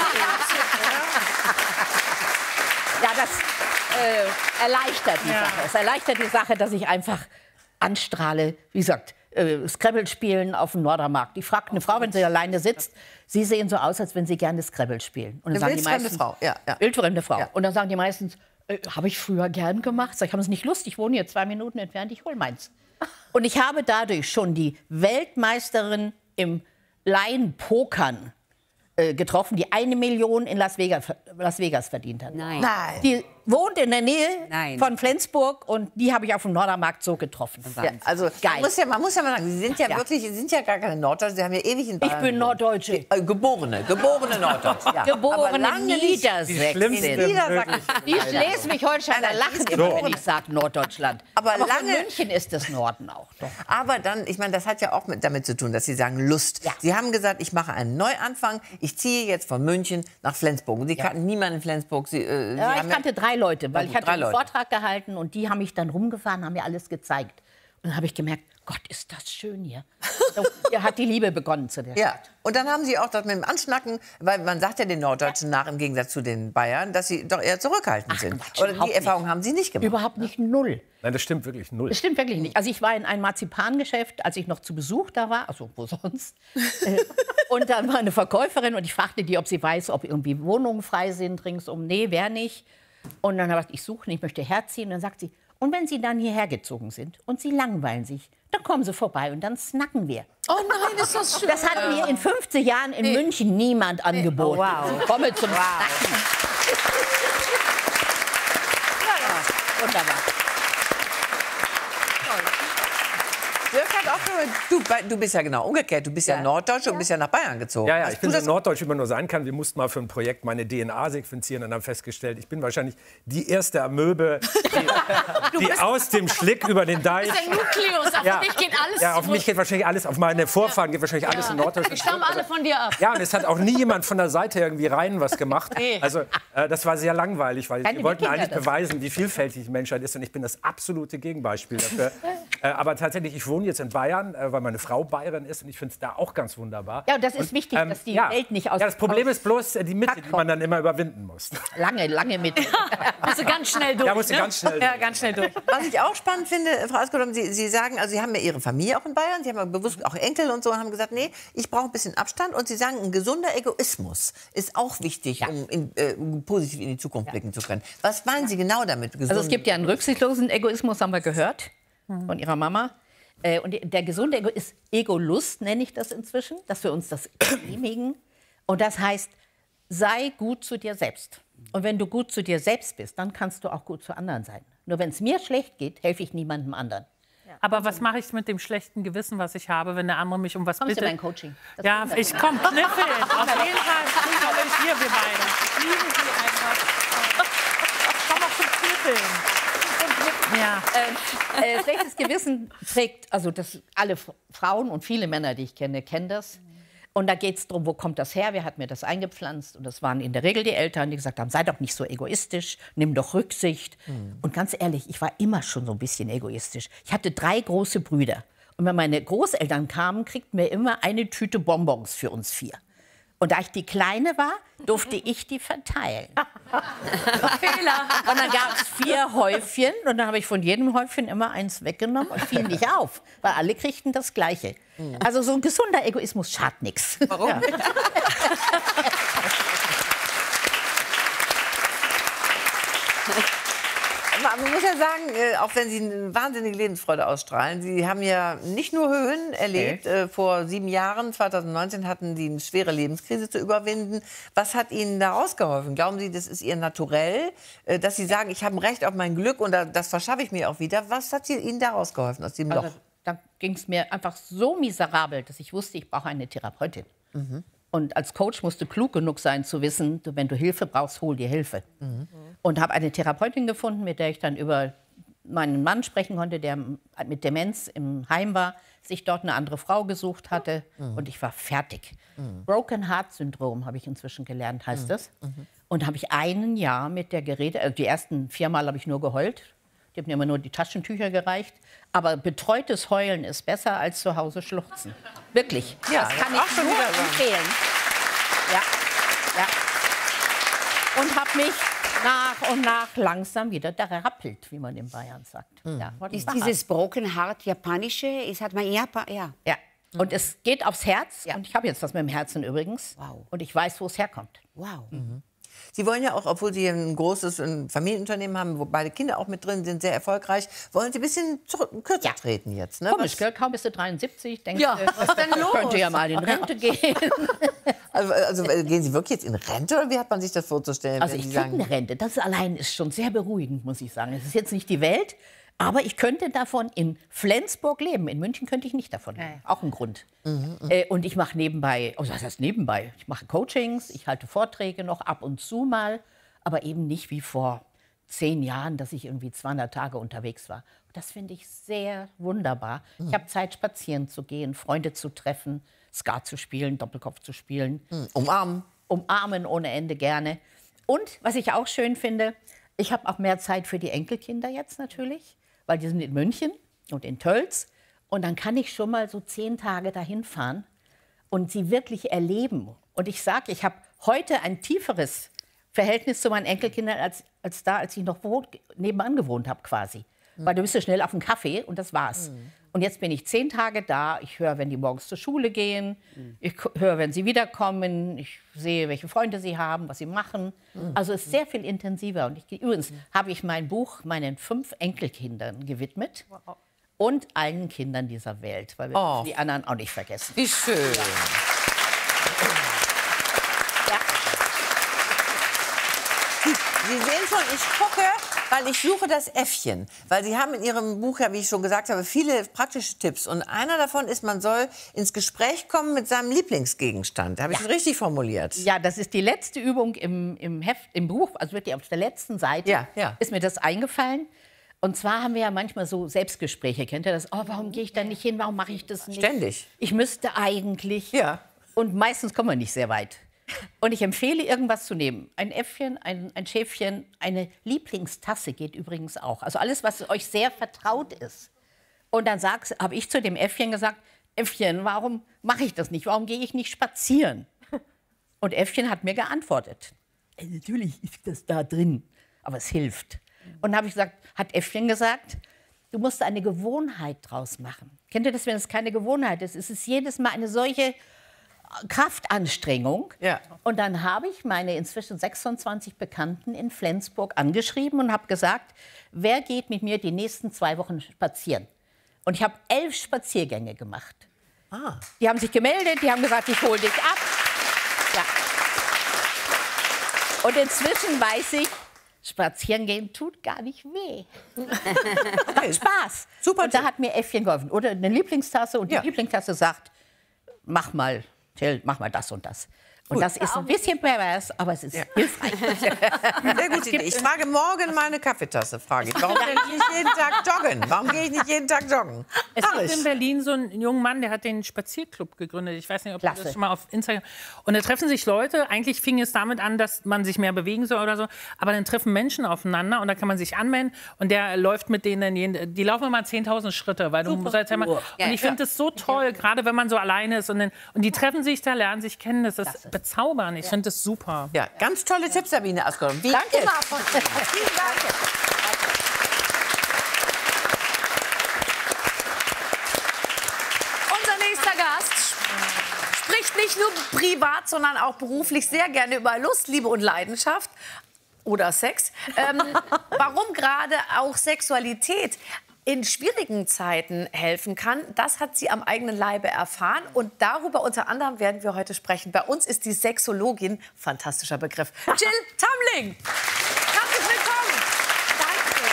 Ja, das erleichtert die Sache. Es erleichtert die Sache, dass ich einfach anstrahle, wie gesagt, Scrabble spielen auf dem Nordermarkt. Ich frage eine Frau, wenn sie alleine sitzt, Sie sehen so aus, als wenn Sie gerne Scrabble spielen. Und dann eine wildfremde Frau. Wildfremde Frau. Ja. Und dann sagen die meistens, habe ich früher gern gemacht. Sag ich, haben Sie nicht Lust? Ich wohne hier 2 Minuten entfernt, ich hole meins. Und ich habe dadurch schon die Weltmeisterin im Laienpokern getroffen, die 1 Million in Las Vegas verdient hat. Nein. Die wohnt in der Nähe von Flensburg und die habe ich auf dem Nordermarkt so getroffen. Ja, also geil. Man muss ja mal sagen, Sie sind ja wirklich, Sie sind ja gar keine Norddeutsche, Sie haben ja ewig in Bayern. Ich bin Norddeutsche. Geborene Norddeutsche. Ja. Geborene Niedersächsin. Die Schleswig-Holsteiner lachen immer, wenn ich sage Norddeutschland. Aber lange München ist das Norden auch. Doch. Aber dann, ich meine, das hat ja auch damit zu tun, dass Sie sagen Lust. Ja. Sie haben gesagt, ich mache einen Neuanfang, ich ziehe jetzt von München nach Flensburg. Und Sie kannten niemanden in Flensburg. Ich kannte 3 Leute, weil ich hatte einen Vortrag gehalten und die haben mich dann rumgefahren, haben mir alles gezeigt. Und dann habe ich gemerkt, Gott, ist das schön hier. Hier hat die Liebe begonnen zu der Stadt. Und dann haben Sie auch das mit dem Anschnacken, weil man sagt ja den Norddeutschen nach, im Gegensatz zu den Bayern, dass sie doch eher zurückhaltend sind. Quatsch, oder die Erfahrung haben Sie nicht gemacht? Überhaupt nicht, 0. Nein, das stimmt wirklich 0. Das stimmt wirklich nicht. Also ich war in einem Marzipangeschäft, als ich noch zu Besuch da war, also wo sonst. Und dann war eine Verkäuferin und ich fragte die, ob sie weiß, ob irgendwie Wohnungen frei sind ringsum. Nee, wäre nicht. Und dann habe ich gesagt, ich suche nicht, ich möchte herziehen. Und dann sagt sie, und wenn Sie dann hierher gezogen sind und Sie langweilen sich, dann kommen Sie vorbei und dann snacken wir. Oh nein, ist das schön. Das hat mir in 50 Jahren in München niemand angeboten. Oh, wow. Ich komme zum Snacken. Wunderbar. Dirk hat auch du bist ja genau umgekehrt. Du bist ja Norddeutsche und bist ja nach Bayern gezogen. Ja, ich bin so norddeutsch, wie man nur sein kann. Wir mussten mal für ein Projekt meine DNA sequenzieren und haben festgestellt, ich bin wahrscheinlich die erste Amöbe, die aus dem Schlick über den Deich... Das ist der Nukleus, auf dich geht alles Ja, auf mich geht wahrscheinlich alles, auf meine Vorfahren geht wahrscheinlich alles in Norddeutsch. Die stammen alle von dir ab. Ja, und es hat auch nie jemand von der Seite irgendwie rein was gemacht. Nee. Also das war sehr langweilig, weil wir wollten eigentlich beweisen, wie vielfältig die Menschheit ist. Und ich bin das absolute Gegenbeispiel dafür. Aber tatsächlich, ich wohne jetzt in Bayern, weil meine Frau Bayerin ist. Und ich finde es da auch ganz wunderbar. Ja, und das ist wichtig, dass die Welt nicht aus... Ja, das Problem ist bloß die Mitte, die man dann immer überwinden muss. Lange Mitte. Musst du ganz schnell durch. Ja, musst du ganz schnell durch. Ja, ganz schnell durch. Was ich auch spannend finde, Frau Askodom, Sie sagen, also Sie haben ja Ihre Familie auch in Bayern, Sie haben ja bewusst auch Enkel und so, und haben gesagt, nee, ich brauche ein bisschen Abstand. Und Sie sagen, ein gesunder Egoismus ist auch wichtig, um positiv in die Zukunft blicken zu können. Was meinen Sie genau damit? Also es gibt ja einen rücksichtslosen Egoismus, haben wir gehört, von Ihrer Mama. Und der gesunde ist Egolust, nenne ich das inzwischen, dass wir uns das genehmigen. Und das heißt, sei gut zu dir selbst. Und wenn du gut zu dir selbst bist, dann kannst du auch gut zu anderen sein. Nur wenn es mir schlecht geht, helfe ich niemandem anderen. Aber was mache ich mit dem schlechten Gewissen, was ich habe, wenn der andere mich um was bittet? Kommst du in mein Coaching? Ja, ich komme kniffeln. Auf jeden Fall. Ich komme hier, wir beide. Ich liebe sie einfach. Ich komme auch zum Kniffeln. Ja. Schlechtes Gewissen trägt, also das, alle Frauen und viele Männer, die ich kenne, kennen das. Und da geht es darum, wo kommt das her, wer hat mir das eingepflanzt? Und das waren in der Regel die Eltern, die gesagt haben, sei doch nicht so egoistisch, nimm doch Rücksicht. Und ganz ehrlich, ich war immer schon so ein bisschen egoistisch. Ich hatte 3 große Brüder. Und wenn meine Großeltern kamen, kriegten wir immer eine Tüte Bonbons für uns 4. Und da ich die Kleine war, durfte ich die verteilen. Fehler. Und dann gab es 4 Häufchen und dann habe ich von jedem Häufchen immer eins weggenommen und fiel nicht auf, weil alle kriegten das Gleiche. Also so ein gesunder Egoismus schadet nichts. Warum? Ja. Man muss ja sagen, auch wenn Sie eine wahnsinnige Lebensfreude ausstrahlen, Sie haben ja nicht nur Höhen erlebt. Vor 7 Jahren, 2019, hatten Sie eine schwere Lebenskrise zu überwinden. Was hat Ihnen da rausgeholfen? Glauben Sie, das ist Ihr Naturell, dass Sie sagen, ich habe ein Recht auf mein Glück und das verschaffe ich mir auch wieder? Was hat Ihnen da rausgeholfen aus dem Loch? Also, da ging es mir einfach so miserabel, dass ich wusste, ich brauche eine Therapeutin. Und als Coach musst du klug genug sein, zu wissen, wenn du Hilfe brauchst, hol dir Hilfe. Und habe eine Therapeutin gefunden, mit der ich dann über meinen Mann sprechen konnte, der mit Demenz im Heim war, sich dort eine andere Frau gesucht hatte. Und ich war fertig. Broken Heart Syndrom, habe ich inzwischen gelernt, heißt das. Und habe ich 1 Jahr mit der geredet. Also die ersten 4 Mal habe ich nur geheult. Die haben mir immer nur die Taschentücher gereicht. Aber betreutes Heulen ist besser als zu Hause schluchzen. Wirklich. Ja, das kann auch ich schon nur wieder sagen. empfehlen. Ja. Und habe mich nach und nach langsam wieder terappelt, wie man in Bayern sagt. Ja, Ist dieses Broken Heart japanische? Hat man in Japan, ja. Und es geht aufs Herz. Und ich habe jetzt das mit dem Herzen übrigens. Wow. Und ich weiß, wo es herkommt. Wow. Sie wollen ja auch, obwohl Sie ein großes Familienunternehmen haben, wo beide Kinder auch mit drin sind, sehr erfolgreich, wollen Sie ein bisschen kürzer treten jetzt. Ne? Komisch, gell? Kaum bist du 73, denkst Ja, du, was ist denn los? könnte ja mal in Rente gehen. Also gehen Sie wirklich jetzt in Rente oder wie hat man sich das vorzustellen? Also wenn ich Sie kriege sagen, eine Rente. Das allein ist schon sehr beruhigend, muss ich sagen. Es ist jetzt nicht die Welt, aber ich könnte davon in Flensburg leben. In München könnte ich nicht davon leben. Auch ein Grund. Und ich mache nebenbei, was heißt nebenbei? Ich mache Coachings, ich halte Vorträge noch ab und zu mal, aber eben nicht wie vor 10 Jahren, dass ich irgendwie 200 Tage unterwegs war. Das finde ich sehr wunderbar. Ich habe Zeit, spazieren zu gehen, Freunde zu treffen, Skat zu spielen, Doppelkopf zu spielen. Umarmen. Umarmen ohne Ende gerne. Und was ich auch schön finde, ich habe auch mehr Zeit für die Enkelkinder jetzt natürlich, weil die sind in München und in Tölz. Und dann kann ich schon mal so 10 Tage dahin fahren und sie wirklich erleben. Und ich sage, ich habe heute ein tieferes Verhältnis zu meinen Enkelkindern als ich noch nebenan gewohnt habe quasi. Weil du bist ja schnell auf einen Kaffee und das war's. Und jetzt bin ich 10 Tage da. Ich höre, wenn die morgens zur Schule gehen. Ich höre, wenn sie wiederkommen. Ich sehe, welche Freunde sie haben, was sie machen. Also es ist sehr viel intensiver. Und übrigens habe ich mein Buch meinen 5 Enkelkindern gewidmet. Und allen Kindern dieser Welt. Weil wir die anderen auch nicht vergessen. Wie schön. Sie sehen schon, ich gucke weil ich suche das Äffchen. Weil Sie haben in Ihrem Buch, ja, wie ich schon gesagt habe, viele praktische Tipps. Und einer davon ist, man soll ins Gespräch kommen mit seinem Lieblingsgegenstand. Habe ich das richtig formuliert? Ja, das ist die letzte Übung im Heft, im Buch, also wirklich auf der letzten Seite, ist mir das eingefallen. Und zwar haben wir ja manchmal so Selbstgespräche. Kennt ihr das? Oh, warum gehe ich da nicht hin? Warum mache ich das nicht? Ständig. Ich müsste eigentlich. Ja. Und meistens kommen wir nicht sehr weit. Und ich empfehle, irgendwas zu nehmen. Ein Äffchen, ein Schäfchen, eine Lieblingstasse geht übrigens auch. Also alles, was euch sehr vertraut ist. Und dann habe ich zu dem Äffchen gesagt, Äffchen, warum mache ich das nicht? Warum gehe ich nicht spazieren? Und Äffchen hat mir geantwortet. Natürlich ist das da drin, aber es hilft. Und dann habe ich gesagt, hat Äffchen gesagt, du musst eine Gewohnheit draus machen. Kennt ihr das, wenn es keine Gewohnheit ist? Es ist jedes Mal eine solche Kraftanstrengung. Ja. Und dann habe ich meine inzwischen 26 Bekannten in Flensburg angeschrieben und habe gesagt, wer geht mit mir die nächsten 2 Wochen spazieren? Und ich habe 11 Spaziergänge gemacht. Ah. Die haben sich gemeldet, die haben gesagt, ich hole dich ab. Ja. Und inzwischen weiß ich, spazieren gehen tut gar nicht weh. Macht Spaß. Super. Und da hat mir Äffchen geholfen. Oder eine Lieblingstasse. Und die Lieblingstasse sagt, mach mal, Till, mach mal das und das. Und das ist ein bisschen pervers, aber es ist hilfreich. Sehr gute Idee. Ich frage morgen meine Kaffeetasse. Warum gehe ich nicht jeden Tag joggen? Warum gehe ich nicht jeden Tag joggen? Es gibt in Berlin so einen jungen Mann, der hat den Spazierclub gegründet. Ich weiß nicht, ob du das schon mal auf Instagram... Und da treffen sich Leute, eigentlich fing es damit an, dass man sich mehr bewegen soll oder so, aber dann treffen Menschen aufeinander und da kann man sich anmelden und der läuft mit denen, die laufen immer 10.000 Schritte, weil du musst halt immer... Und ich finde das so toll, gerade wenn man so alleine ist und die treffen sich da, lernen sich kennen, das ist bezaubern. Ich finde das super. Ja, ganz tolle Tipps, Sabine Askolm. Danke. Vielen Dank. Unser nächster Gast spricht nicht nur privat, sondern auch beruflich sehr gerne über Lust, Liebe und Leidenschaft. Oder Sex. Warum gerade auch Sexualität in schwierigen Zeiten helfen kann, das hat sie am eigenen Leibe erfahren. Und darüber unter anderem werden wir heute sprechen. Bei uns ist die Sexologin, fantastischer Begriff, Jill Tamling. Herzlich willkommen. Danke.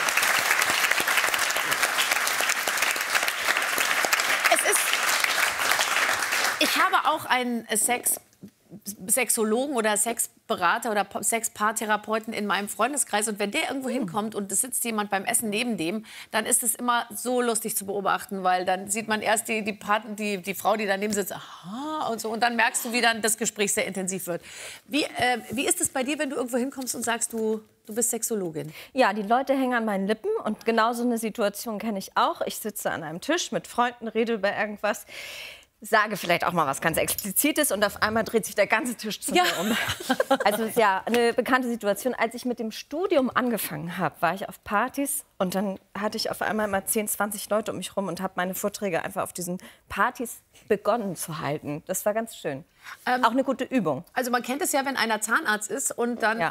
Ich habe auch einen Sexologen oder Sexberater oder Sexpaartherapeuten in meinem Freundeskreis. Und wenn der irgendwo hinkommt und es sitzt jemand beim Essen neben dem, dann ist es immer so lustig zu beobachten, weil dann sieht man erst die Frau, die daneben sitzt, aha, und so. Und dann merkst du, wie dann das Gespräch sehr intensiv wird. Wie ist es bei dir, wenn du irgendwo hinkommst und sagst, du bist Sexologin? Ja, die Leute hängen an meinen Lippen und genau so eine Situation kenne ich auch. Ich sitze an einem Tisch mit Freunden, rede über irgendwas, sage vielleicht auch mal was ganz Explizites und auf einmal dreht sich der ganze Tisch zu mir um. Also ist ja eine bekannte Situation. Als ich mit dem Studium angefangen habe, war ich auf Partys und dann hatte ich auf einmal mal 10, 20 Leute um mich rum und habe meine Vorträge einfach auf diesen Partys begonnen zu halten. Das war ganz schön. Auch eine gute Übung. Also man kennt es ja, wenn einer Zahnarzt ist und dann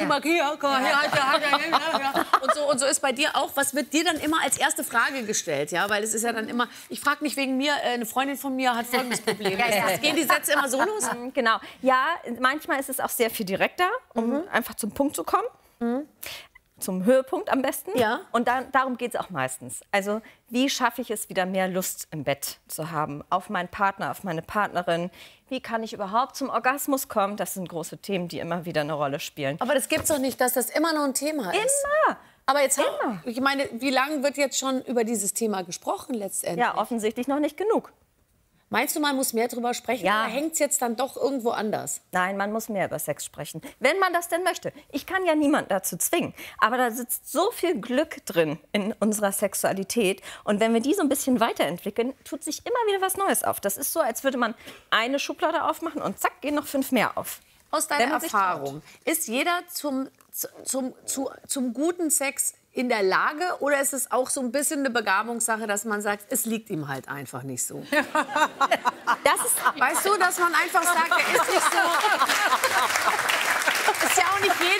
und so ist bei dir auch. Was wird dir dann immer als erste Frage gestellt? Ja, weil es ist ja dann immer, ich frage mich wegen mir, eine Freundin von mir hat folgendes Problem. Gehen die Sätze immer so los? Genau. Ja, manchmal ist es auch sehr viel direkter, um einfach zum Punkt zu kommen. Zum Höhepunkt am besten. Ja. Und darum geht es auch meistens. Also wie schaffe ich es, wieder mehr Lust im Bett zu haben? Auf meinen Partner, auf meine Partnerin. Wie kann ich überhaupt zum Orgasmus kommen? Das sind große Themen, die immer wieder eine Rolle spielen. Aber das gibt's doch nicht, dass das immer noch ein Thema ist. Immer. Aber jetzt, ich meine, wie lange wird jetzt schon über dieses Thema gesprochen letztendlich? Ja, offensichtlich noch nicht genug. Meinst du, man muss mehr darüber sprechen? Ja. Oder hängt es jetzt dann doch irgendwo anders? Nein, man muss mehr über Sex sprechen, wenn man das denn möchte. Ich kann ja niemanden dazu zwingen. Aber da sitzt so viel Glück drin in unserer Sexualität. Und wenn wir die so ein bisschen weiterentwickeln, tut sich immer wieder was Neues auf. Das ist so, als würde man eine Schublade aufmachen und zack, gehen noch 5 mehr auf. Aus deiner Erfahrung, ist jeder zum guten Sex in der Lage, oder ist es auch so ein bisschen eine Begabungssache, dass man sagt, es liegt ihm halt einfach nicht so? Das ist, weißt du, dass man einfach sagt, er ist nicht so... Ist ja auch nicht jeder, also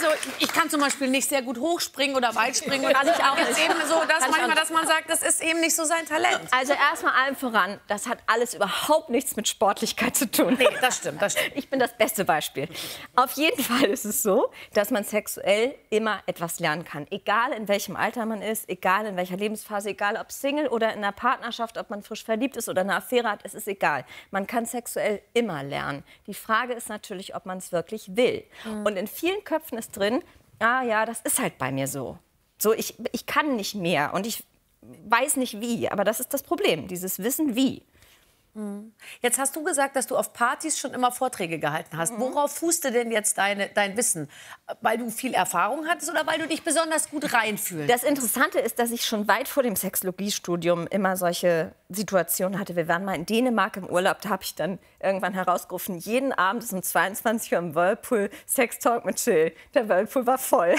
Also ich kann zum Beispiel nicht sehr gut hochspringen oder weit springen. Und Kann ich auch jetzt nicht. eben so, dass Kann ich manchmal, auch dass man sagt, das ist eben nicht so sein Talent. Also erstmal allem voran, das hat alles überhaupt nichts mit Sportlichkeit zu tun. Nee, das stimmt, das stimmt. Ich bin das beste Beispiel. Auf jeden Fall ist es so, dass man sexuell immer etwas lernen kann. Egal in welchem Alter man ist, egal in welcher Lebensphase, egal ob Single oder in einer Partnerschaft, ob man frisch verliebt ist oder eine Affäre hat, es ist egal. Man kann sexuell immer lernen. Die Frage ist natürlich, ob man es wirklich will. Und in vielen Köpfen ist drin, ah ja, das ist halt bei mir so. So, ich kann nicht mehr und ich weiß nicht wie, aber das ist das Problem, dieses Wissen wie. Jetzt hast du gesagt, dass du auf Partys schon immer Vorträge gehalten hast. Worauf fußte denn jetzt dein Wissen? Weil du viel Erfahrung hattest oder weil du dich besonders gut reinfühlst? Das Interessante ist, dass ich schon weit vor dem Sexologiestudium immer solche Situationen hatte. Wir waren mal in Dänemark im Urlaub, da habe ich dann irgendwann herausgerufen, jeden Abend ist um 22 Uhr im Whirlpool Sextalk mit Jill. Der Whirlpool war voll.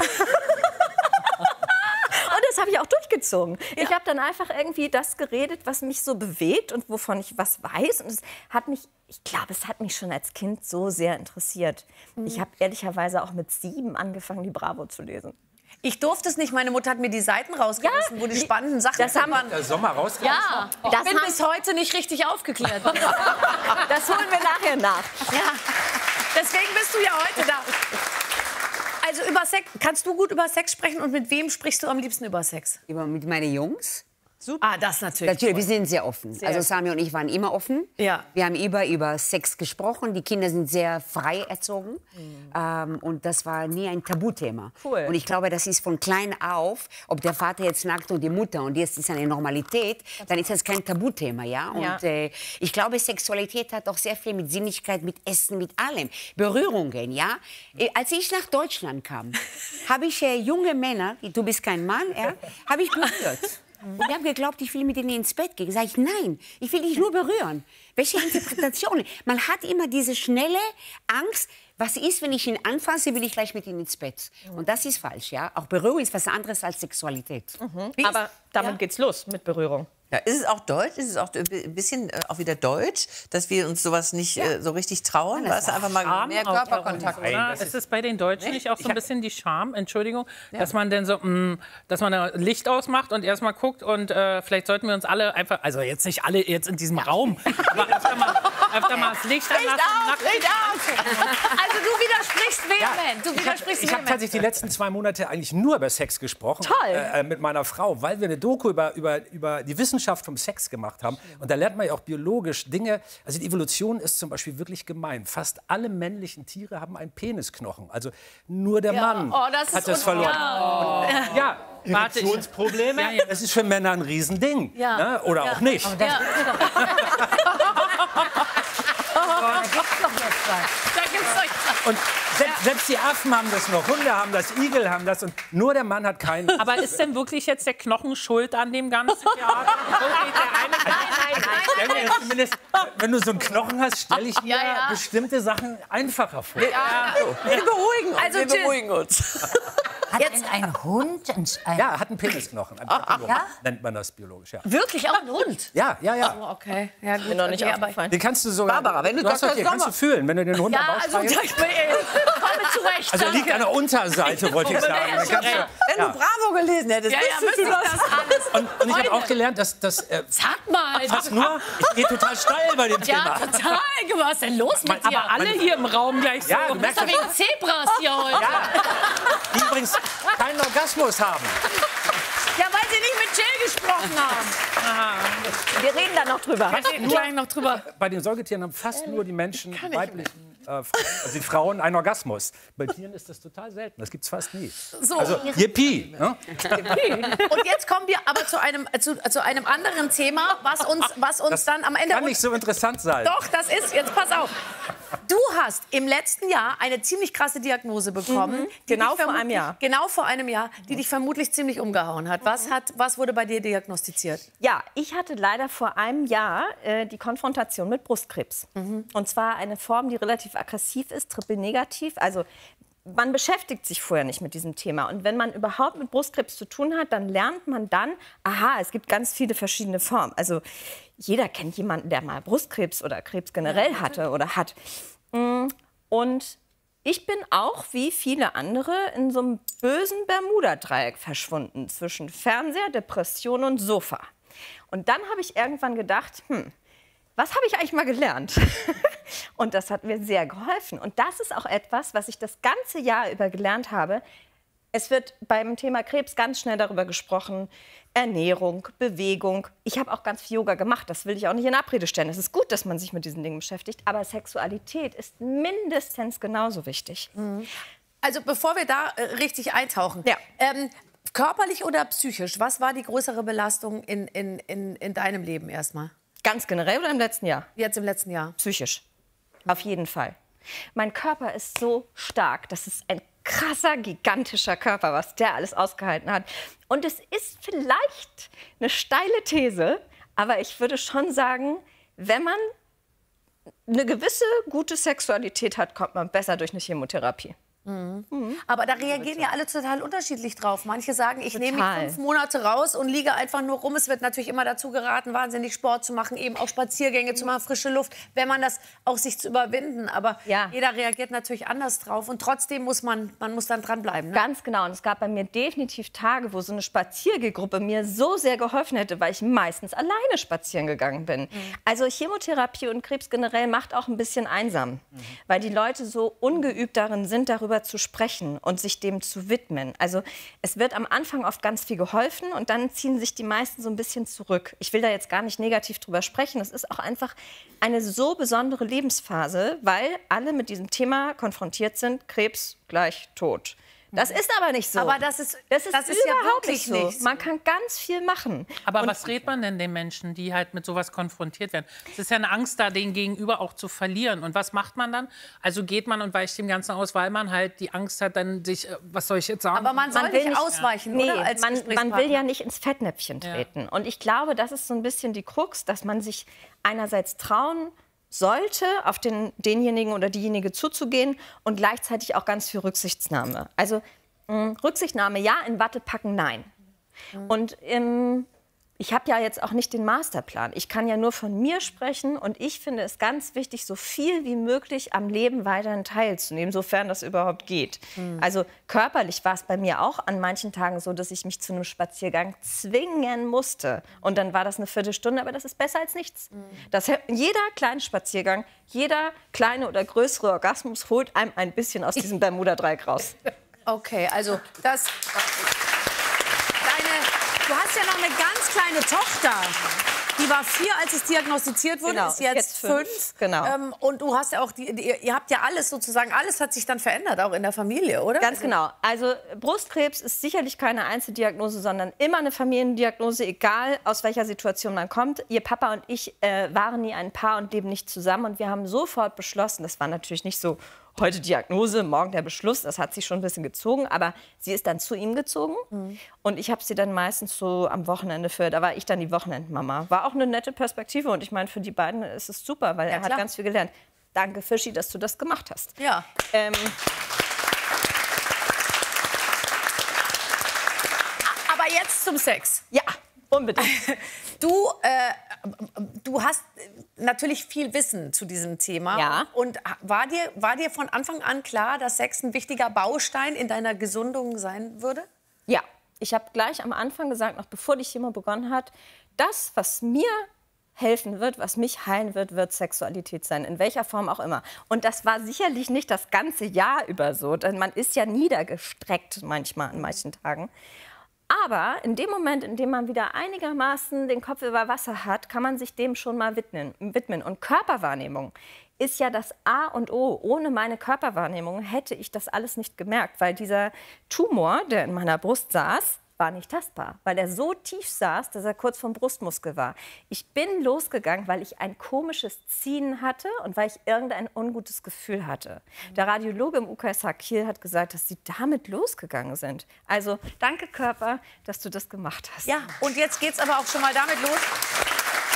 Und das habe ich auch durchgezogen. Ich habe dann einfach irgendwie das geredet, was mich so bewegt und wovon ich was weiß. Und es hat mich, ich glaube, es hat mich schon als Kind so sehr interessiert. Ich habe ehrlicherweise auch mit 7 angefangen, die Bravo zu lesen. Ich durfte es nicht. Meine Mutter hat mir die Seiten rausgerissen, wo die spannenden Sachen das haben waren. Der Sommer rausgerissen? Ja, ich bin bis heute nicht richtig aufgeklärt. Das holen wir nachher nach. Ja. Deswegen bist du ja heute da. Also über Sex, kannst du gut über Sex sprechen und mit wem sprichst du am liebsten über Sex? Mit meinen Jungs. Super. Ah, das natürlich. Natürlich, wir sind sehr offen. Sehr also Sami und ich waren immer offen. Ja. Wir haben über Sex gesprochen. Die Kinder sind sehr frei erzogen. Und das war nie ein Tabuthema. Cool. Und ich glaube, das ist von klein auf, ob der Vater jetzt nackt und die Mutter, und jetzt ist eine Normalität, dann ist das kein Tabuthema. Ja? Und ich glaube, Sexualität hat auch sehr viel mit Sinnlichkeit, mit Essen, mit allem. Berührungen, ja. Als ich nach Deutschland kam, habe ich junge Männer, du bist kein Mann, ja, habe ich berührt. Und die haben geglaubt, ich will mit ihnen ins Bett gehen. Sag ich, nein, ich will dich nur berühren. Welche Interpretation? Man hat immer diese schnelle Angst, was ist, wenn ich ihn anfasse, will ich gleich mit ihm ins Bett. Und das ist falsch, ja. Auch Berührung ist was anderes als Sexualität. Aber damit geht's los mit Berührung. Ja, ist es auch deutsch? Ist es auch ein bisschen auch wieder deutsch, dass wir uns sowas nicht so richtig trauen? Weil es einfach mal mehr Körperkontakt ist. Ist es bei den Deutschen nicht auch so ein bisschen die Scham, Entschuldigung, dass man denn so, dass man da Licht ausmacht und erstmal guckt und vielleicht sollten wir uns alle einfach, also jetzt nicht alle jetzt in diesem Raum, aber öfter mal das Licht anlassen. Licht aus! Also du widersprichst vehement. Du widersprichst Ich habe tatsächlich die letzten 2 Monate eigentlich nur über Sex gesprochen. Toll. Mit meiner Frau, weil wir eine Doku über die Wissenschaft vom Sex gemacht haben. Und da lernt man ja auch biologisch Dinge. Also die Evolution ist zum Beispiel wirklich gemein. Fast alle männlichen Tiere haben einen Penisknochen. Also nur der Mann hat das verloren. Ja. Erektionsprobleme, das ist für Männer ein Riesending. Ja. Ne? Oder auch nicht. Da gibt's doch jetzt was. Da gibt's euch. Und selbst die Affen haben das noch, Hunde haben das, Igel haben das und nur der Mann hat keinen. Aber ist denn wirklich jetzt der Knochen schuld an dem ganzen Theater? Nein. Wenn du so einen Knochen hast, stelle ich mir bestimmte Sachen einfacher vor. Wir beruhigen uns. Hat denn ein Hund Ja, hat einen Penisknochen. Nennt man das biologisch, ja. Wirklich auch ein Hund? Ja. Oh, okay. Ja, gut. Bin noch nicht aufgefallen. Den kannst du sogar. Barbara, wenn du hast Dr. den kannst du fühlen, wenn du den Hund am Bauch also streichelst. ich komme zurecht. Also er liegt an der Unterseite, wollte ich sagen. Wenn du Bravo gelesen hättest, wüsstest du das. Und ich habe auch gelernt, dass Sag mal. fast nur, ich gehe total steil bei dem Thema. Ja, total. Was ist denn los mit dir? Aber alle hier im Raum gleich so. Ja, du Du merkst bist doch wegen Zebras hier heute. die übrigens keinen Orgasmus haben. Ja, weil sie nicht mit Jill gesprochen haben. Wir reden da noch drüber. Gleich noch drüber. Bei den Säugetieren haben fast nur die Menschen, weiblichen Frauen, also die Frauen, einen Orgasmus. Bei Tieren ist das total selten. Das gibt es fast nie. So. Also, yippie. Ne? Und jetzt kommen wir aber zu einem anderen Thema, was uns Das dann am Ende... kann nicht so interessant sein. Doch, das ist, jetzt pass auf. Du hast im letzten Jahr eine ziemlich krasse Diagnose bekommen. die Genau dich vor einem Jahr. Genau vor einem Jahr, die dich vermutlich ziemlich umgehauen hat. Was wurde bei dir diagnostiziert? Ja, ich hatte leider vor einem Jahr die Konfrontation mit Brustkrebs. Und zwar eine Form, die relativ aggressiv ist, triple-negativ. Also man beschäftigt sich vorher nicht mit diesem Thema. Und wenn man überhaupt mit Brustkrebs zu tun hat, dann lernt man dann, aha, es gibt ganz viele verschiedene Formen. Also jeder kennt jemanden, der mal Brustkrebs oder Krebs generell hatte oder hat. Und ich bin auch, wie viele andere, in so einem bösen Bermuda-Dreieck verschwunden zwischen Fernseher, Depression und Sofa. Und dann habe ich irgendwann gedacht, was habe ich eigentlich mal gelernt? Und das hat mir sehr geholfen. Und das ist auch etwas, was ich das ganze Jahr über gelernt habe. Es wird beim Thema Krebs ganz schnell darüber gesprochen, Ernährung, Bewegung. Ich habe auch ganz viel Yoga gemacht, das will ich auch nicht in Abrede stellen. Es ist gut, dass man sich mit diesen Dingen beschäftigt, aber Sexualität ist mindestens genauso wichtig. Also bevor wir da richtig eintauchen, körperlich oder psychisch, was war die größere Belastung in deinem Leben erstmal? Ganz generell oder im letzten Jahr? Jetzt im letzten Jahr. Psychisch, auf jeden Fall. Mein Körper ist so stark, das ist ein krasser, gigantischer Körper, was der alles ausgehalten hat. Und es ist vielleicht eine steile These, aber ich würde schon sagen, wenn man eine gewisse gute Sexualität hat, kommt man besser durch eine Chemotherapie. Aber da reagieren ja alle total unterschiedlich drauf. Manche sagen, ich nehme mich 5 Monate raus und liege einfach nur rum. Es wird natürlich immer dazu geraten, wahnsinnig Sport zu machen, eben auch Spaziergänge zu machen, frische Luft, wenn man das auch sich zu überwinden. Aber jeder reagiert natürlich anders drauf und trotzdem muss man muss dann dranbleiben. Ne? Ganz genau. Und es gab bei mir definitiv Tage, wo so eine Spaziergehgruppe mir so sehr geholfen hätte, weil ich meistens alleine spazieren gegangen bin. Also Chemotherapie und Krebs generell macht auch ein bisschen einsam, weil die Leute so ungeübt darin sind, darüber zu sprechen und sich dem zu widmen. Also es wird am Anfang oft ganz viel geholfen und dann ziehen sich die meisten so ein bisschen zurück. Ich will da jetzt gar nicht negativ drüber sprechen. Es ist auch einfach eine so besondere Lebensphase, weil alle mit diesem Thema konfrontiert sind. Krebs gleich Tod. Das ist aber nicht so. Aber das ist ja überhaupt wirklich so. nicht so. Man kann ganz viel machen. Aber was rät man denn den Menschen, die halt mit sowas konfrontiert werden? Es ist ja eine Angst da, den Gegenüber auch zu verlieren. Und was macht man dann? Also geht man und weicht dem Ganzen aus, weil man halt die Angst hat, dann sich, was soll ich jetzt sagen? Aber man soll nicht ausweichen, nee, oder? Als man will ja nicht ins Fettnäpfchen treten. Und ich glaube, das ist so ein bisschen die Krux, dass man sich einerseits trauen sollte, auf denjenigen oder diejenige zuzugehen und gleichzeitig auch ganz viel Rücksichtnahme. Also Rücksichtnahme ja, in Watte packen nein. Und ich habe ja jetzt auch nicht den Masterplan. Ich kann ja nur von mir sprechen und ich finde es ganz wichtig, so viel wie möglich am Leben weiterhin teilzunehmen, sofern das überhaupt geht. Also körperlich war es bei mir auch an manchen Tagen so, dass ich mich zu einem Spaziergang zwingen musste. Und dann war das eine Viertelstunde, aber das ist besser als nichts. Jeder kleine Spaziergang, jeder kleine oder größere Orgasmus holt einem ein bisschen aus diesem Bermuda-Dreieck raus. Okay, also das... Du hast ja noch eine ganz kleine Tochter. Die war 4, als es diagnostiziert wurde, ist jetzt 5. Genau. Und du hast ja auch, ihr habt ja alles sozusagen, alles hat sich dann verändert, auch in der Familie, oder? Ganz genau. Also Brustkrebs ist sicherlich keine Einzeldiagnose, sondern immer eine Familiendiagnose, egal aus welcher Situation man kommt. Ihr Papa und ich waren nie ein Paar und leben nicht zusammen. Und wir haben sofort beschlossen, das war natürlich nicht so, heute Diagnose, morgen der Beschluss, das hat sich schon ein bisschen gezogen, aber sie ist dann zu ihm gezogen und ich habe sie dann meistens so am Wochenende da war ich dann die Wochenendmama. War auch eine nette Perspektive und ich meine, für die beiden ist es super, weil er hat ganz viel gelernt. Danke, Fischi, dass du das gemacht hast. Ja. Aber jetzt zum Sex. Ja, unbedingt. Du hast natürlich viel Wissen zu diesem Thema. Ja. Und war dir von Anfang an klar, dass Sex ein wichtiger Baustein in deiner Gesundung sein würde? Ja. Ich habe gleich am Anfang gesagt, noch bevor die Chemo begonnen hat, das, was mir helfen wird, was mich heilen wird, wird Sexualität sein, in welcher Form auch immer. Und das war sicherlich nicht das ganze Jahr über so, denn man ist ja niedergestreckt manchmal an manchen Tagen. Aber in dem Moment, in dem man wieder einigermaßen den Kopf über Wasser hat, kann man sich dem schon mal widmen. Und Körperwahrnehmung ist ja das A und O. Ohne meine Körperwahrnehmung hätte ich das alles nicht gemerkt, weil dieser Tumor, der in meiner Brust saß, war nicht tastbar, weil er so tief saß, dass er kurz vom Brustmuskel war. Ich bin losgegangen, weil ich ein komisches Ziehen hatte und weil ich irgendein ungutes Gefühl hatte. Der Radiologe im UKSH Kiel hat gesagt, dass sie damit losgegangen sind. Also danke Körper, dass du das gemacht hast. Ja, und jetzt geht's aber auch schon mal damit los.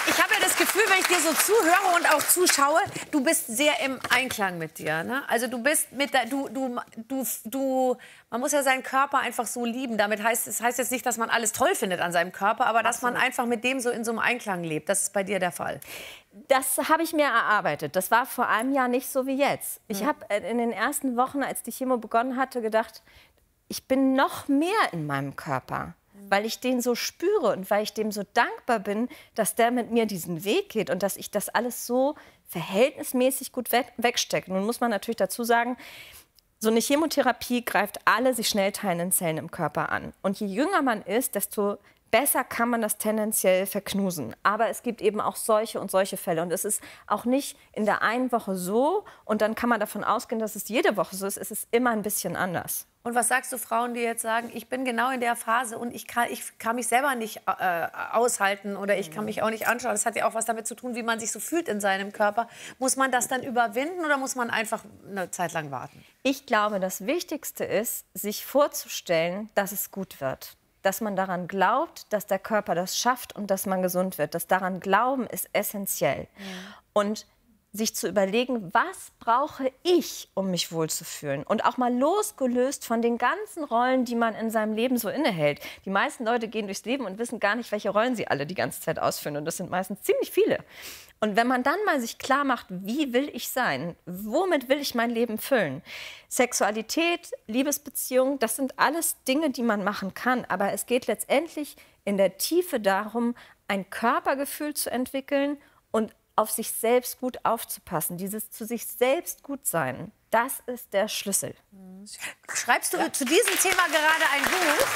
Ich habe ja das Gefühl, wenn ich dir so zuhöre und auch zuschaue, du bist sehr im Einklang mit dir. Ne? Also du bist mit der, man muss ja seinen Körper einfach so lieben. Damit heißt jetzt nicht, dass man alles toll findet an seinem Körper, aber dass man einfach mit dem so in so einem Einklang lebt. Das ist bei dir der Fall. Das habe ich mir erarbeitet. Das war vor einem Jahr nicht so wie jetzt. Ich habe in den ersten Wochen, als die Chemo begonnen hatte, gedacht, ich bin noch mehr in meinem Körper, weil ich den so spüre und weil ich dem so dankbar bin, dass der mit mir diesen Weg geht und dass ich das alles so verhältnismäßig gut wegstecke. Nun muss man natürlich dazu sagen, so eine Chemotherapie greift alle sich schnell teilenden Zellen im Körper an. Und je jünger man ist, desto besser kann man das tendenziell verknusen. Aber es gibt eben auch solche und solche Fälle. Und es ist auch nicht in der einen Woche so und dann kann man davon ausgehen, dass es jede Woche so ist. Es ist immer ein bisschen anders. Und was sagst du Frauen, die jetzt sagen, ich bin genau in der Phase und ich kann mich selber nicht aushalten oder ich kann mich auch nicht anschauen. Das hat ja auch was damit zu tun, wie man sich so fühlt in seinem Körper. Muss man das dann überwinden oder muss man einfach eine Zeit lang warten? Ich glaube, das Wichtigste ist, sich vorzustellen, dass es gut wird. Dass man daran glaubt, dass der Körper das schafft und dass man gesund wird. Das daran Glauben ist essentiell. Und sich zu überlegen, was brauche ich, um mich wohlzufühlen? Und auch mal losgelöst von den ganzen Rollen, die man in seinem Leben so innehält. Die meisten Leute gehen durchs Leben und wissen gar nicht, welche Rollen sie alle die ganze Zeit ausführen. Und das sind meistens ziemlich viele. Und wenn man dann mal sich klar macht, wie will ich sein? Womit will ich mein Leben füllen? Sexualität, Liebesbeziehungen, das sind alles Dinge, die man machen kann. Aber es geht letztendlich in der Tiefe darum, ein Körpergefühl zu entwickeln und auf sich selbst gut aufzupassen. Dieses zu sich selbst gut sein, das ist der Schlüssel. Schreibst du zu diesem Thema gerade ein Buch?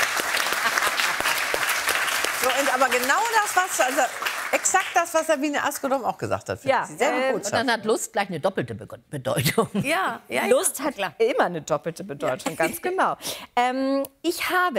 So, und aber genau das, exakt das, was Sabine Askodom auch gesagt hat. Ja, und dann hat Lust gleich eine doppelte Bedeutung. Ja, Lust hat immer eine doppelte Bedeutung, ganz genau. Ich habe